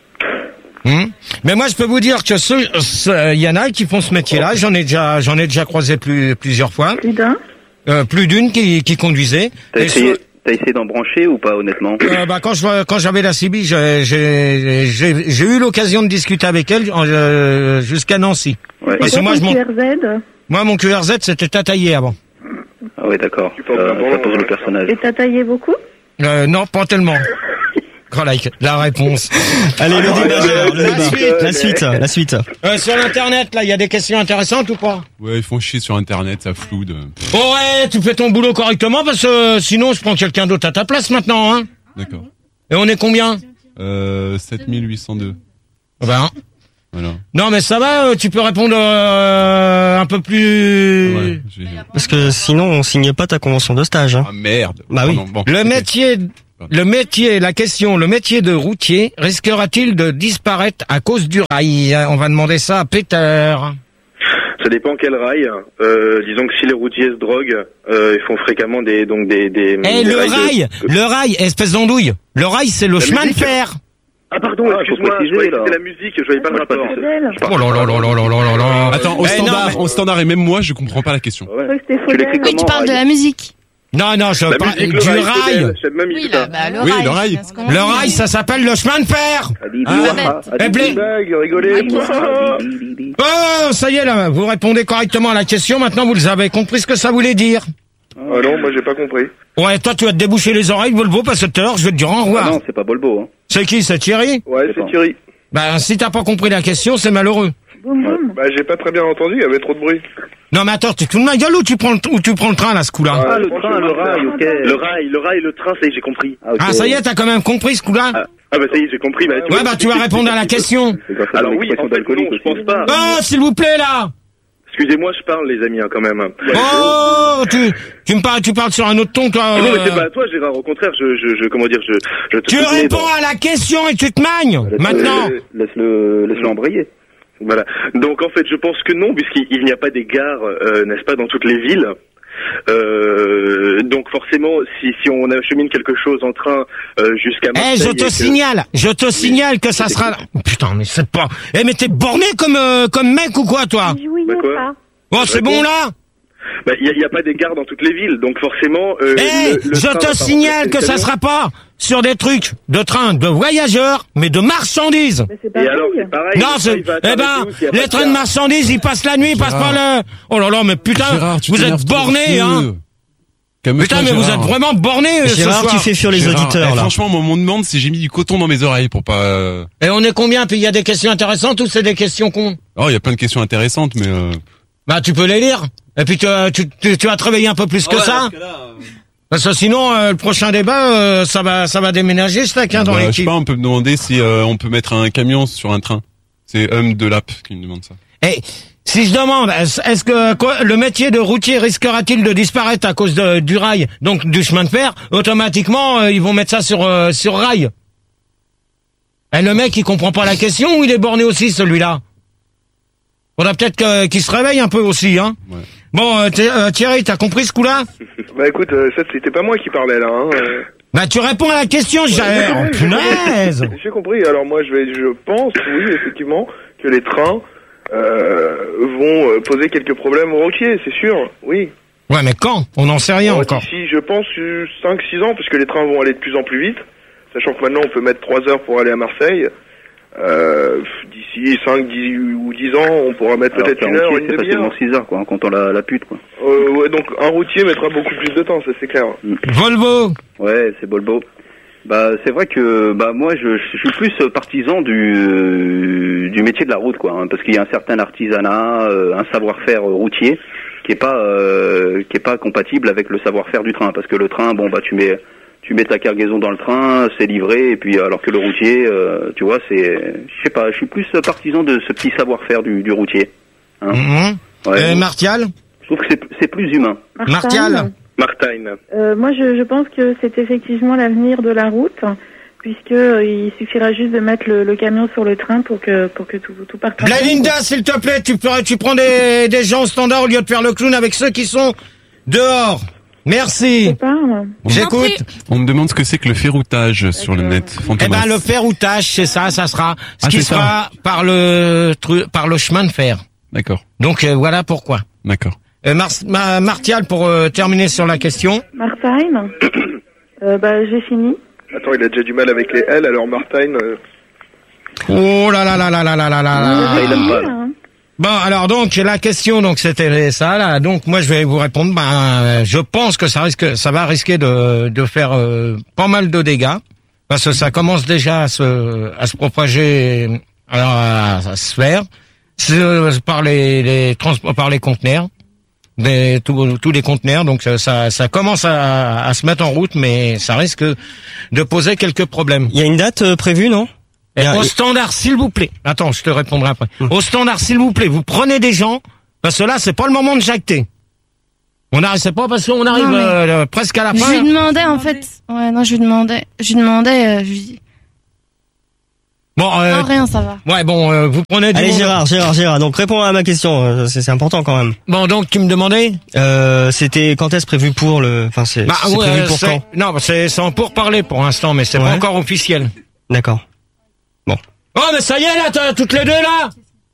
Hum. Mais moi, je peux vous dire que ceux, ceux- il y en a qui font ce métier-là. J'en ai déjà, j'en ai déjà croisé plus, plusieurs fois. Plus d'un. Euh, plus d'une qui, qui conduisait. T'as Et essayé, sur- t'as essayé d'en brancher ou pas, honnêtement? euh, bah, quand je, quand j'avais la C B, j'ai, j'ai, j'ai, j'ai eu l'occasion de discuter avec elle euh, jusqu'à Nancy. Ouais. Parce que Et moi, je ton m'en- Q R Z. moi, mon Q R Z, c'était tataillé avant. Ah ouais, d'accord. Ça, ça pose le personnage. Et t'as taillé beaucoup? Euh, non, pas tellement. Oh, like, la réponse. Allez, le débat, Gérard, le La débat. suite. La suite, la suite. Euh, sur l'internet, là, il y a des questions intéressantes ou pas? Ouais, ils font chier sur Internet, ça floude. Oh ouais, tu fais ton boulot correctement parce que euh, sinon je prends quelqu'un d'autre à ta place maintenant, hein. D'accord. Et on est combien? Euh, sept mille huit cent deux. Ben, Voilà. non mais ça va, euh, tu peux répondre euh, un peu plus... Ouais, j'ai... Parce que sinon, on signe pas ta convention de stage, hein. Ah merde. Bah oui. Pardon, bon. Le Ok. métier, le métier, la question, le métier de routier risquera-t-il de disparaître à cause du rail? On va demander ça à Peter. Ça dépend quel rail. Euh, disons que si les routiers se droguent, euh, ils font fréquemment des donc des des. Eh, des le rails de- rail, le rail, espèce d'andouille. Le rail, c'est le La chemin musique. de fer. Ah pardon, Ah, excuse-moi, faut je préciser, croyais que là. c'était la musique, je voyais pas le rapport. Faudel. Oh là là là là là là là là. Attends, au Eh, non, standard, mais- au standard et même moi, je comprends pas la question. Ouais. Je crois que c'était Tu l'écris Faudel. Oui, tu comment, parles de rail la musique. Non, non, je La parle musique, le du rail. rail. Faudel, J'ai même mis Oui, ça. là, bah, le Oui, rail. le rail. c'est ce qu'on Le dit. rail, ça s'appelle le chemin de fer. Habibi, Ah, waha, eh, habibi, blé. Blague, rigolez. habibi, bibi. Oh, ça y est, là, vous répondez correctement à la question. Maintenant, vous avez compris ce que ça voulait dire. Ah non, moi j'ai pas compris. Ouais, toi, tu vas te déboucher les oreilles, Volvo, parce que tout à l'heure, je vais te dire au Ah revoir. non, c'est pas Bolbo, hein. C'est qui, c'est Thierry? Ouais, C'est c'est pas. Thierry. Ben, si t'as pas compris la question, c'est malheureux. Boum boum. Bah j'ai pas très bien entendu, il y avait trop de bruit. Non, mais attends, tu te fous de ma gueule ou tu prends le, ou tu prends le train, là, ce coup-là? Ah, Ah, le franchement, train, le rail, ok. Le rail, le rail, le train, ça y est, j'ai compris. ok. Ah, ça y est, t'as quand même compris ce coup-là? Ah, ah bah ça y est, j'ai compris. Bah, tu Ouais, vois, bah, tu vas répondre à la question. C'est grâce à Alors ton oui, expression en fait, d'alcoolique non, je aussi. pense pas. Oh, s'il vous plaît, là! Excusez-moi, je parle, les amis, hein, quand même. Oh, tu, tu me parles, tu parles sur un autre ton, toi. Ah non, mais euh, c'est pas à toi, Gérard. Au contraire, je, je, je comment dire, je, je te Tu soutenais réponds dans- à la question et tu te magnes, Laisse-le- maintenant. Laisse-le, laisse-le embrayer. Voilà. Donc en fait, je pense que non, puisqu'il il n'y a pas des gares, euh, n'est-ce pas, dans toutes les villes. Euh, donc forcément, si, si on achemine quelque chose en train euh, jusqu'à Eh, Marseille... je et te que- signale, je te signale que ça sera... Putain, mais c'est pas... Eh, mais t'es borné comme, euh, comme mec ou quoi, toi? Bah quoi Oh, c'est bon, là? Bah, il n'y a, il y a pas des gares dans toutes les villes, donc forcément... Euh, Eh, le- le je train va te pas signale remplacer que le ça camion. sera pas sur des trucs de train de voyageurs, mais de marchandises. Mais c'est Et pareil. alors, c'est pareil. Non, c'est, il va eh s'arrêter ben, où s'il y a pas les de trains de gare marchandises, ils passent la nuit, ils passent par le... Oh là là, mais putain, Gérard, tu vous t'énerves êtes trop bornés, dessus. hein. Calme-toi, Putain, mais vous Gérard. êtes vraiment bornés, euh, ce Gérard, soir. tu fais fuir les Gérard, auditeurs eh, là. franchement, moi, on me demande si j'ai mis du coton dans mes oreilles pour pas... euh, Et on est combien? Puis il y a des questions intéressantes ou c'est des questions cons? Oh, il y a plein de questions intéressantes, mais... Euh... Bah, tu peux les lire. Et puis tu, tu, tu, tu vas te réveiller un peu plus que ça. Parce que sinon, euh, le prochain débat, euh, ça va, ça va déménager, steak, hein, dans bah, je sais l'équipe. pas, on peut me demander si euh, on peut mettre un camion sur un train. C'est Hum de Lap qui me demande ça. Et si je demande, est-ce est-ce que quoi, le métier de routier risquera-t-il de disparaître à cause de, du rail, donc du chemin de fer? Automatiquement, euh, ils vont mettre ça sur euh, sur rail. Et le mec, il comprend pas la question ou il est borné aussi, celui-là? Faudra peut-être que- qu'il se réveille un peu aussi, hein. Ouais. Bon, euh, t'es- euh, Thierry, t'as compris ce coup-là? Bah écoute, euh, ça c'était pas moi qui parlais là. Hein. euh. Bah, tu réponds à la question, j'ai... Oh, punaise! J'ai compris. Alors moi je vais, je pense, oui effectivement, que les trains euh, vont euh, poser quelques problèmes aux routiers, c'est sûr. Oui. Ouais, mais quand? On n'en sait rien Euh, encore. D'ici, je pense, cinq six ans, puisque les trains vont aller de plus en plus vite, sachant que maintenant on peut mettre trois heures pour aller à Marseille. Euh, d'ici cinq dix ou dix ans, on pourra mettre Alors peut-être qu'un une heure, routier, une c'est demi-heure. facilement six heures, quoi, en comptant la, la pute, quoi. Euh, ouais, donc un routier mettra beaucoup plus de temps, ça c'est clair. Volvo! Ouais, c'est Volvo. Bah, c'est vrai que, bah, moi, je, je suis plus partisan du, euh, du métier de la route, quoi, hein, parce qu'il y a un certain artisanat, euh, un savoir-faire routier, qui est pas, euh, qui est pas compatible avec le savoir-faire du train, parce que le train, bon, bah, tu mets, tu mets ta cargaison dans le train, c'est livré, et puis, alors que le routier, euh, tu vois, c'est, je sais pas, je suis plus partisan de ce petit savoir-faire du, du routier. Hein. Mmh. Ouais, Et bon, Martial? je trouve que c'est, c'est plus humain. Martial? Martine. Euh, moi, je, je pense que c'est effectivement l'avenir de la route, puisque euh, il suffira juste de mettre le, le camion sur le train pour que pour que tout, tout parte. en route. Blalinda, s'il te plaît, tu, peux- tu prends des, des gens au standard au lieu de faire le clown avec ceux qui sont dehors. Merci. Je parle. J'écoute. On me demande ce que c'est que le ferroutage sur le net. Eh Fantomas. ben, le ferroutage, c'est ça, ça sera ce Ah, qui c'est sera par le tru- par le chemin de fer. D'accord, Donc euh, voilà pourquoi. d'accord. Euh, Mar- Ma- Martial, pour euh, terminer sur la question. Martine, euh, bah, j'ai fini. Attends, il a déjà du mal avec les L, alors Martine... euh, Oh là là là là là là là là là. Ah, il aime pas. Hein. Bon, alors donc la question, donc c'était ça là. Donc moi je vais vous répondre. Ben, euh, je pense que ça risque, ça va risquer de de faire euh, pas mal de dégâts parce que ça commence déjà à se à se propager, alors à, à se faire c'est, par les les transports, par les conteneurs, des tous tous les conteneurs. Donc ça ça, ça commence à, à se mettre en route, mais ça risque de poser quelques problèmes. Il y a une date euh, prévue, non? Et Il y a- au standard, s'il vous plaît. Attends, je te répondrai après. Au standard, s'il vous plaît, vous prenez des gens, parce que là, c'est pas le moment de jacter. On n'arrive, c'est pas parce qu'on arrive Non, mais- euh, presque à la Je fin. lui demandais en fait. Ouais, non, je lui demandais. Je lui demandais. Euh, je lui dis- Bon, euh, Non, rien, ça va. ouais, bon, euh, vous prenez du Allez monde. Gérard, Gérard, Gérard. Donc réponds à ma question, euh, c'est c'est important quand même. Bon, donc tu me demandais. Euh, c'était quand est-ce prévu pour le, enfin c'est Bah, c'est ouais, prévu pour c'est- quand? Non, c'est c'est en pourparler pour l'instant, mais c'est pas Ouais. encore officiel. D'accord. Oh, mais ça y est, là, t'as toutes les deux là.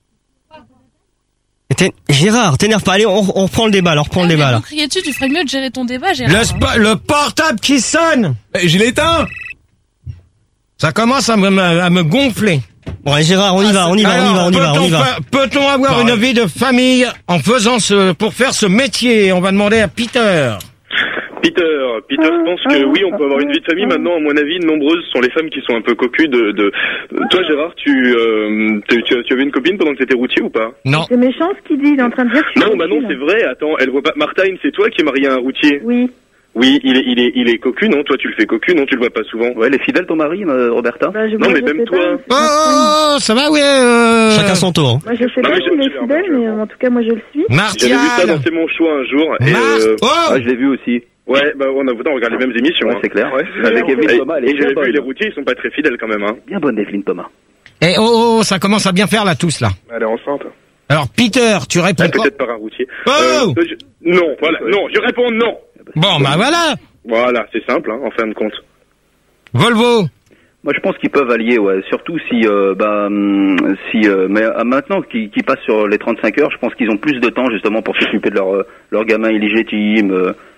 Et t'es- Gérard, t'énerve pas. Allez, on, on reprend le débat. Alors, reprend le débat là. Vous criez dessus, tu ferais mieux de gérer ton débat, Le, Gérard. spa- le portable qui sonne. Eh, je l'ai éteint. Ça commence à me, à me gonfler. Bon, allez, Gérard, on y va, on y va, on y va, Alors, on y va, on y peut-on va. fa- Peut-on avoir Pareil. une vie de famille en faisant ce, pour faire ce métier? On va demander à Peter. Peter, Peter, je pense que oui, on peut avoir une vie de famille. Maintenant, à mon avis, nombreuses sont les femmes qui sont un peu cocues de... de... Toi, Gérard, tu, euh, tu, tu, tu avais une copine pendant que tu étais routier ou pas? Non. C'est méchant ce qu'il dit, il est en train de dire que je suis Non, bah non, coquine. c'est vrai. Attends, elle voit pas... Martine, c'est toi qui es marié à un routier? Oui. Oui, il est, il est, il est cocu, non? Toi, tu le fais cocu, non? Tu le vois pas souvent? Ouais, elle est fidèle ton mari, euh, Roberta? Bah, je, Non, moi, mais je même sais toi. pas. Oh, ça va, ouais. Euh... Chacun son tour. Moi, je sais Non, pas mais s'il je- est je- fidèle, je- mais euh, en tout cas, moi, je le suis. J'avais vu ça Martial. dans C'est mon choix un jour. Et, Mar- euh, Oh, Ah, je l'ai vu aussi. ouais, bah, on a, on regarde les mêmes émissions. Ouais, hein. c'est clair. Ouais, Avec Evelyne et, Thomas, elle est et bien j'avais bonne. vu les routiers, ils sont pas très fidèles quand même, hein. Bien bonne, Evelyne Thomas. et oh, oh, ça commence à bien faire là tous là. Elle est enceinte. Alors Peter, tu réponds Ouais, quoi? peut-être par un routier. Oh Euh, je- Non, voilà, non, je réponds non. Bon, bah voilà. Voilà, c'est simple, hein, en fin de compte. Volvo. Moi, je pense qu'ils peuvent allier, ouais. Surtout si, euh, bah, hum, si, euh, mais euh, maintenant qu'ils qu'ils passent sur les trente-cinq heures, je pense qu'ils ont plus de temps justement pour s'occuper de leur, euh, leur gamin illégitime, euh,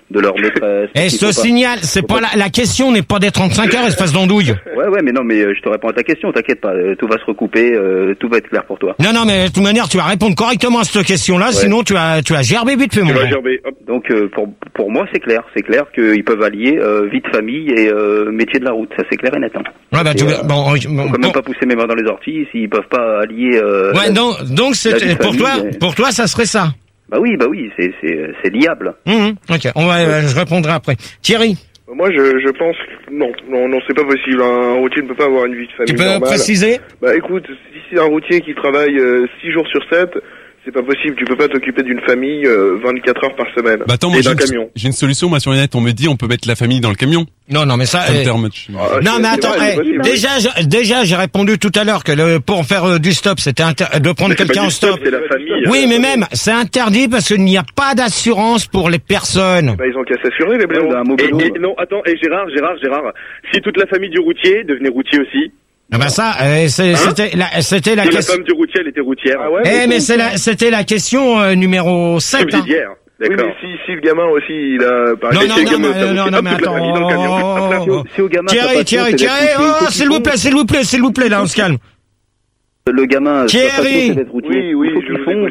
de leur maîtresse. Et ce signal, c'est pas la, la question n'est pas des trente-cinq heures, espèce d'andouille. Ouais, ouais, mais non, mais euh, je te réponds à ta question, t'inquiète pas, euh, tout va se recouper, euh, tout va être clair pour toi. Non, non, mais de toute manière, tu vas répondre correctement à cette question-là, ouais. Sinon tu as, tu as gerbé vite fait, mon gars. Donc, euh, pour, pour moi, c'est clair, c'est clair qu'ils peuvent allier euh, vie de famille et euh, métier de la route, ça c'est clair et net. Hein. Ouais, bah, et, tu euh, bon, bon, on peut même pas pousser mes mains dans les orties s'ils peuvent pas allier. Euh, ouais, la, donc, donc c'est pour toi, et... pour toi, ça serait ça. Bah oui, bah oui, c'est c'est c'est liable. Mmh, ok, on va, ouais. Je répondrai après. Thierry. Moi, je je pense que non, non, non, c'est pas possible. Un routier ne peut pas avoir une vie de famille Tu peux normale. préciser? Bah écoute, si c'est un routier qui travaille euh, six jours sur sept, c'est pas possible. Tu peux pas t'occuper d'une famille euh, vingt-quatre heures par semaine. Bah attends, moi, et d'un j'ai, camion. J'ai une solution, moi sur le net, on me dit on peut mettre la famille dans le camion. Non, non, mais ça. Eh... Ah, non, mais attends. vrai, eh, déjà, je, déjà, j'ai répondu tout à l'heure que le, pour faire euh, du stop, c'était inter... de prendre mais quelqu'un en stop. stop c'est la famille, oui, euh, mais même, c'est interdit parce qu'il n'y a pas d'assurance pour les personnes. Bah ils ont qu'à s'assurer les blaireaux. Et, et, non, attends. Et Gérard, Gérard, Gérard. Si toute la famille du routier devenait routier aussi. Ah bah ça, euh, c'est, hein c'était la, c'était la question. question. La femme du routier, elle était routière. Ah ouais, eh, mais, mais c'est la, c'était la question euh, numéro sept. Hein. Oui, mais si, si le gamin aussi, il a, par non, exemple, non, non, non, non, non, mais attends, oh, oh, oh. Thierry, Thierry, Thierry, oh, s'il vous plaît, s'il vous plaît, s'il vous plaît, là, on se calme. Le gamin, Thierry, oui, oui, je fonce.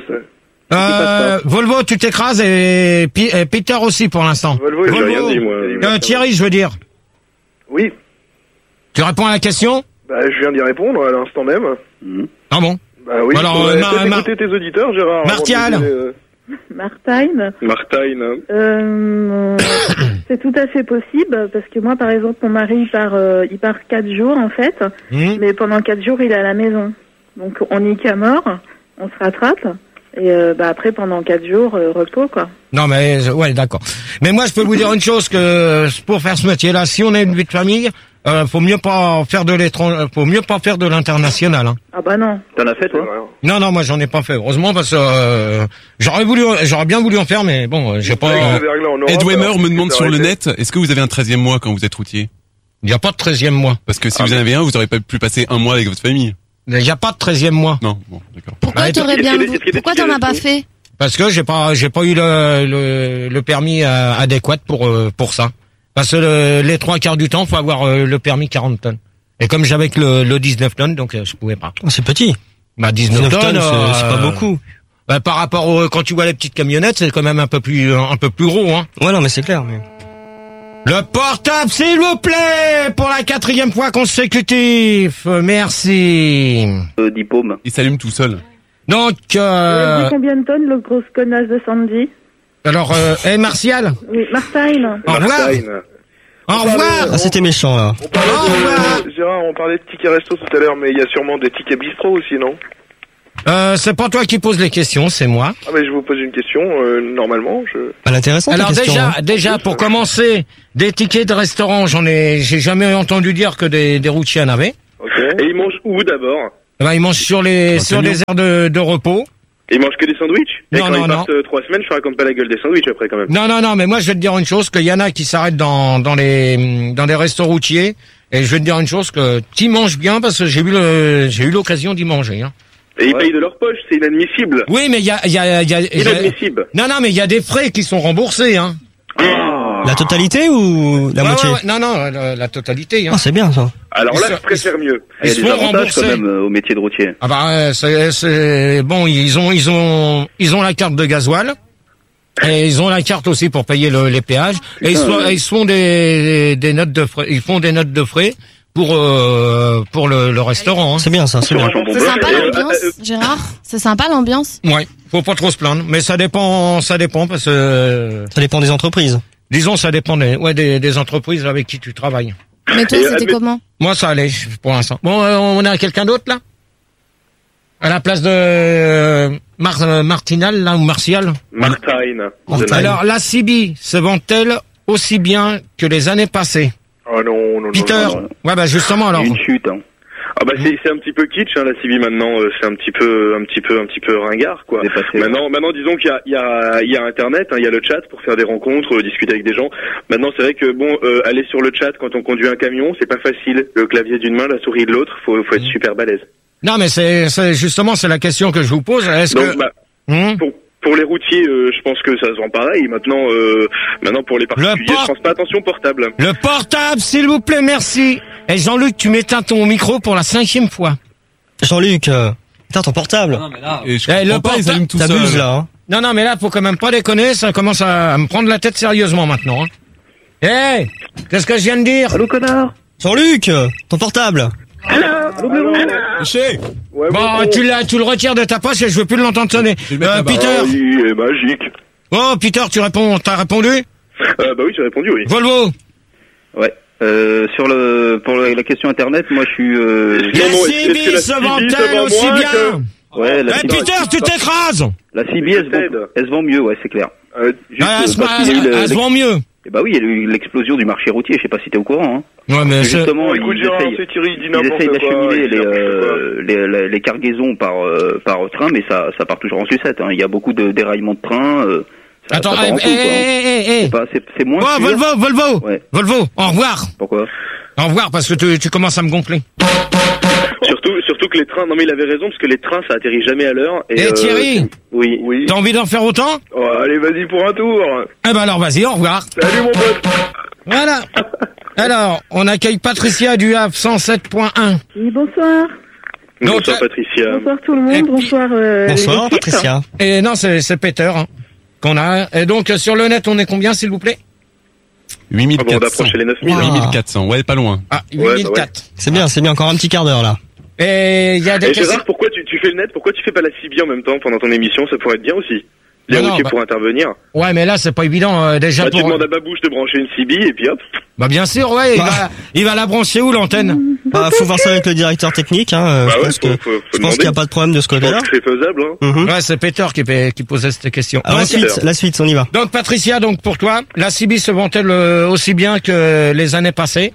Euh, Volvo, tu t'écrases et, et Peter aussi pour l'instant. Volvo, j'ai rien dit, moi. Euh, Thierry, je veux dire. Oui. Tu réponds à la question? Bah, je viens d'y répondre à l'instant même. Mmh. Ah bon? Bah oui, alors, euh, Mar- Mar- écouter tes auditeurs, Gérard. Martial. Euh... Martine. Martine. Euh, c'est tout à fait possible parce que moi, par exemple, mon mari il part, euh, il part quatre jours en fait, mmh. mais pendant quatre jours il est à la maison. Donc on n'y qu'à mort, on se rattrape et euh, bah après pendant quatre jours euh, repos quoi. Non mais ouais d'accord. Mais moi je peux vous dire une chose que pour faire ce métier-là, si on a une vie de famille, euh, faut mieux pas faire de l'étranger, faut mieux pas faire de l'international. Hein. Ah bah non. T'en as fait toi? Non non, moi j'en ai pas fait. Heureusement parce que euh, j'aurais voulu, j'aurais bien voulu en faire, mais bon, j'ai pas. Euh, Ed Weimer me demande sur le net, est-ce que vous avez un treizième mois quand vous êtes routier? Il y a pas de treizième mois. Parce que si ah vous en avez un, vous aurez pas pu passer un mois avec votre famille. Il y a pas de treizième mois. Non, bon, d'accord. Pourquoi t'aurais bien, pourquoi t'en as pas fait? Parce que j'ai pas, j'ai pas eu le le, le permis euh, adéquat pour euh, pour ça. Parce que le, les trois quarts du temps, faut avoir euh, le permis quarante tonnes. Et comme j'avais que le, le dix-neuf tonnes, donc euh, je pouvais pas. Oh, c'est petit. Bah dix-neuf, dix-neuf tonnes, c'est, euh, c'est pas beaucoup. Bah, par rapport au, quand tu vois les petites camionnettes, c'est quand même un peu plus un peu plus gros, hein. Ouais, non, mais c'est clair. Mais... Le portable, s'il vous plaît, pour la quatrième fois consécutive. Merci. Euh, Dipôme. Il s'allume tout seul. Donc, euh... Il a dit combien de tonnes, le gros connasse de Sandy? Alors, euh, hey, Martial. Oui, Martine. Au revoir. Au revoir. Ah, c'était méchant, là. On parlait de, Gérard, on parlait de tickets resto tout à l'heure, mais il y a sûrement des tickets bistrot aussi, non? Euh, c'est pas toi qui pose les questions, c'est moi. Ah, mais je vous pose une question, euh, normalement, je... Elle est intéressante, Alors, la question, déjà, hein. déjà, pour commencer, des tickets de restaurant, j'en ai, j'ai jamais entendu dire que des, des routiers en avaient. Okay. Et ils mangent où d'abord? Ben, ils mangent sur les, sur des aires de, de repos. Et ils mangent que des sandwichs? Et non, quand non, ils non. partent euh, trois semaines, je raconte pas la gueule des sandwichs après quand même. Non, non, non, mais moi je vais te dire une chose, qu'il y en a qui s'arrêtent dans, dans les, dans des restos routiers, et je vais te dire une chose, que tu manges bien parce que j'ai eu le, j'ai eu l'occasion d'y manger, hein. Et ils ouais. payent de leur poche, c'est inadmissible. Oui, mais il y a, il y a, il y a, inadmissible. Non, non, mais il y a des frais qui sont remboursés, hein. Oh. La totalité ou la ouais, moitié? ouais, ouais. Non, non, la, la totalité, hein. Ah, c'est bien, ça. Alors là, je préfère mieux. Il y a des avantages quand même euh, au métier de routier. Ah bah, c'est, c'est, bon, ils ont, ils ont, ils ont la carte de gasoil. Et ils ont la carte aussi pour payer le, les péages. Putain, et ils, sont, ouais. ils font des, des notes de frais, ils font des notes de frais pour, euh, pour le, le restaurant, hein. C'est bien, ça, c'est bien. C'est sympa l'ambiance, Gérard? C'est sympa l'ambiance? Ouais. Faut pas trop se plaindre. Mais ça dépend, ça dépend parce que... Ça dépend des entreprises. Disons, ça dépend des, ouais, des, des entreprises avec qui tu travailles. Mais toi, c'était comment? Moi, ça allait, pour l'instant. Bon, euh, on a quelqu'un d'autre, là? À la place de euh, Mar euh, Martinal, là, ou Martial? Martine. Alors, la C B se vend-elle aussi bien que les années passées? Oh non, non, Peter. non. non. Ouais, bah, justement, alors. Une chute, hein. Ah bah c'est c'est un petit peu kitsch, hein, la C B maintenant, euh, c'est un petit peu un petit peu un petit peu ringard quoi. Dépassé, maintenant maintenant disons qu'il y a il y a il y a internet, hein, il y a le chat pour faire des rencontres, euh, discuter avec des gens. Maintenant c'est vrai que bon euh, aller sur le chat quand on conduit un camion, c'est pas facile. Le clavier d'une main, la souris de l'autre, faut faut être super balèze. Non mais c'est c'est justement c'est la question que je vous pose. Est-ce Donc, que bah, mmh. pour pour les routiers, euh, je pense que ça se vend pareil. Maintenant, euh, maintenant pour les particuliers, port- je pense pas attention portable. Le portable, s'il vous plaît, merci. Et Jean-Luc, tu m'éteins ton micro pour la cinquième fois. Jean-Luc, euh, éteins ton portable. Non, mais là, et je Eh, le comprends pas, ils portable, allument tout T'abuses seul. là, hein. Non, non, mais là, faut quand même pas déconner, ça commence à, à me prendre la tête sérieusement maintenant. Hein. Hé, qu'est-ce que je viens de dire? Allô, connard. Jean-Luc, euh, ton portable. Allô, blaireau. Chez. Ouais, Bon, tu, l'as, tu le retires de ta poche et je veux plus l'entendre sonner. Je vais le mettre Euh, là-bas. Peter. Ah, il est magique. Oh, Peter, tu réponds, t'as répondu? Euh, bah oui, j'ai répondu oui. Volvo. Ouais. Euh, sur le pour le- la question internet, moi je suis. Euh, Non, La non, est-ce- est-ce que C B la se C B vend-elle se vend aussi moins bien? que- ouais, la Eh, C B, Peter, tu t'écrases. la C B elle, se vend, elle se vend mieux, ouais, c'est clair. Euh, Juste, Ah, elle euh, se, parce qu'il y a eu elle- le- elle se vend mieux. Eh bah oui, il y a eu l'explosion du marché routier. Je sais pas si t'es au courant. Hein. Ouais, mais c'est- Justement, Bon, écoute, ils Gérard, essayent, c'est Thierry, il dit ils n'importe essayent quoi, d'acheminer il dit les, n'importe euh, les, les, les cargaisons par euh, par train, mais ça ça part toujours en sucette. Hein. Il y a beaucoup de déraillements de train. Euh, ça, Attends, ça part eh, en eh, couille, quoi, hein. eh, eh, eh. C'est pas- c'est c'est moins Oh, sûr. Volvo, Volvo. Ouais. Volvo, au revoir. Pourquoi? Au revoir, parce que tu, tu commences à me gonfler. Surtout, surtout que les trains, non mais il avait raison, parce que les trains, ça atterrit jamais à l'heure. Eh, euh, Thierry, Oui. Oui. t'as envie d'en faire autant? Oh, allez, vas-y pour un tour. Eh ben alors, vas-y, au revoir. Salut mon pote. Voilà. Alors, on accueille Patricia du Havre cent sept point un. Oui, bonsoir. Donc, Bonsoir euh, Patricia. Bonsoir tout le Et monde. puis- Bonsoir. euh, Bonsoir, l'équipe. Patricia. Et non, c'est, c'est Peter hein, qu'on a. Et donc, euh, sur le net, on est combien, s'il vous plaît? huit mille Ah bon, on quatre cents. approche les neuf mille. Wow. huit mille quatre cents, ouais, pas loin. Ah, Ouais, huit mille quatre. C'est bien, c'est bien, encore un petit quart d'heure là. Et il y a des Et questions. Gérard, pourquoi tu, tu fais le net? Pourquoi tu fais pas la C B en même temps pendant ton émission? Ça pourrait être bien aussi. Les Non, non, routiers bah- pour intervenir. Ouais, mais là, c'est pas évident, euh, déjà Bah, tu pour... demandes à Babouche de brancher une C B et puis hop. Bah, bien sûr, ouais, il Bah. va, il va la brancher où, l'antenne? Bah, faut voir ça avec le directeur technique, hein. euh, Bah je ouais, pense faut- que, faut- faut je pense qu'il n'y a demander. pas de problème de ce Je côté-là. pense que c'est faisable, hein. Mhm. Ouais, c'est Peter qui, pa- qui posait cette question. Alors, la Donc, suite, la suite, on y va. donc, Patricia, donc, pour toi, la C B se vend-elle euh, aussi bien que les années passées?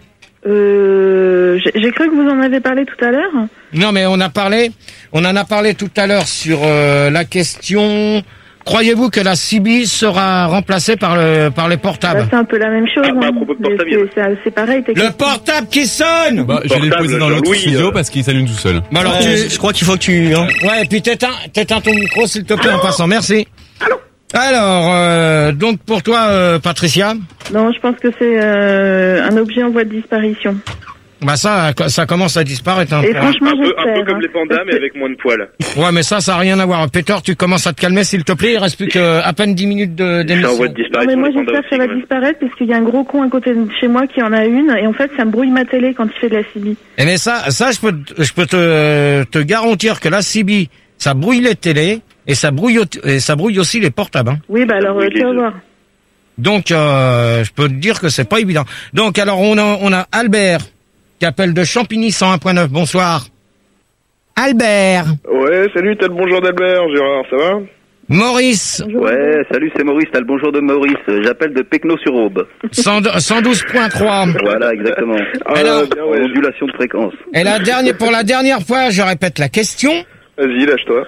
Euh, j'ai j'ai cru que vous en avez parlé tout à l'heure. Non, mais on a parlé, on en a parlé tout à l'heure sur euh, la question. Croyez-vous que la C B sera remplacée par le par les Bah, portables? c'est un peu la même chose. Ah, bah, à hein. propos de Mais portable, c'est- c'est c'est pareil. t'es- Le portable qui sonne. Bah, je vais les Portable, poser dans l'autre Jean-Louis, studio euh. parce qu'il s'allume tout seul. Bah alors, Euh, tu- je crois qu'il faut que tu... hein. ouais, et puis t'éteins, t'éteins ton micro, s'il te plaît, en passant. Merci. Alors, euh, donc pour toi, euh, Patricia, Non, je pense que c'est euh, un objet en voie de disparition. bah ça, ça commence à disparaître. Hein. Et franchement, Un peu, un j'espère. peu comme hein. les pandas, mais avec moins de poils. Ouais, mais ça, ça a rien à voir. Peter, tu commences à te calmer, s'il te plaît. Il reste plus que à peine dix minutes de, C'est en d'émission. voie de Non, disparition. mais moi les pandas j'espère que ça aussi, va quand même. disparaître parce qu'il y a un gros con à côté de chez moi qui en a une et en fait ça me brouille ma télé quand il fait de la C B. Et mais ça, ça, je peux, te- je peux te, te garantir que la C B, ça brouille les télés et ça brouille, au- et ça brouille aussi les portables. Hein. Oui, bah alors brouille euh, tu les vas deux. voir. Donc, euh, je peux te dire que c'est pas évident. Donc, alors, on a, on a Albert qui appelle de Champigny cent un point neuf. Bonsoir. Albert. Ouais, salut, t'as le bonjour d'Albert, Gérard, ça va? Maurice. Ouais, salut, c'est Maurice. T'as le bonjour de Maurice. J'appelle de Pecno-sur-Aube. cent douze point trois. Voilà, exactement. Alors, bien, ouais. Ondulation de fréquence. Et la dernière, pour la dernière fois, je répète la question. Vas-y, lâche-toi.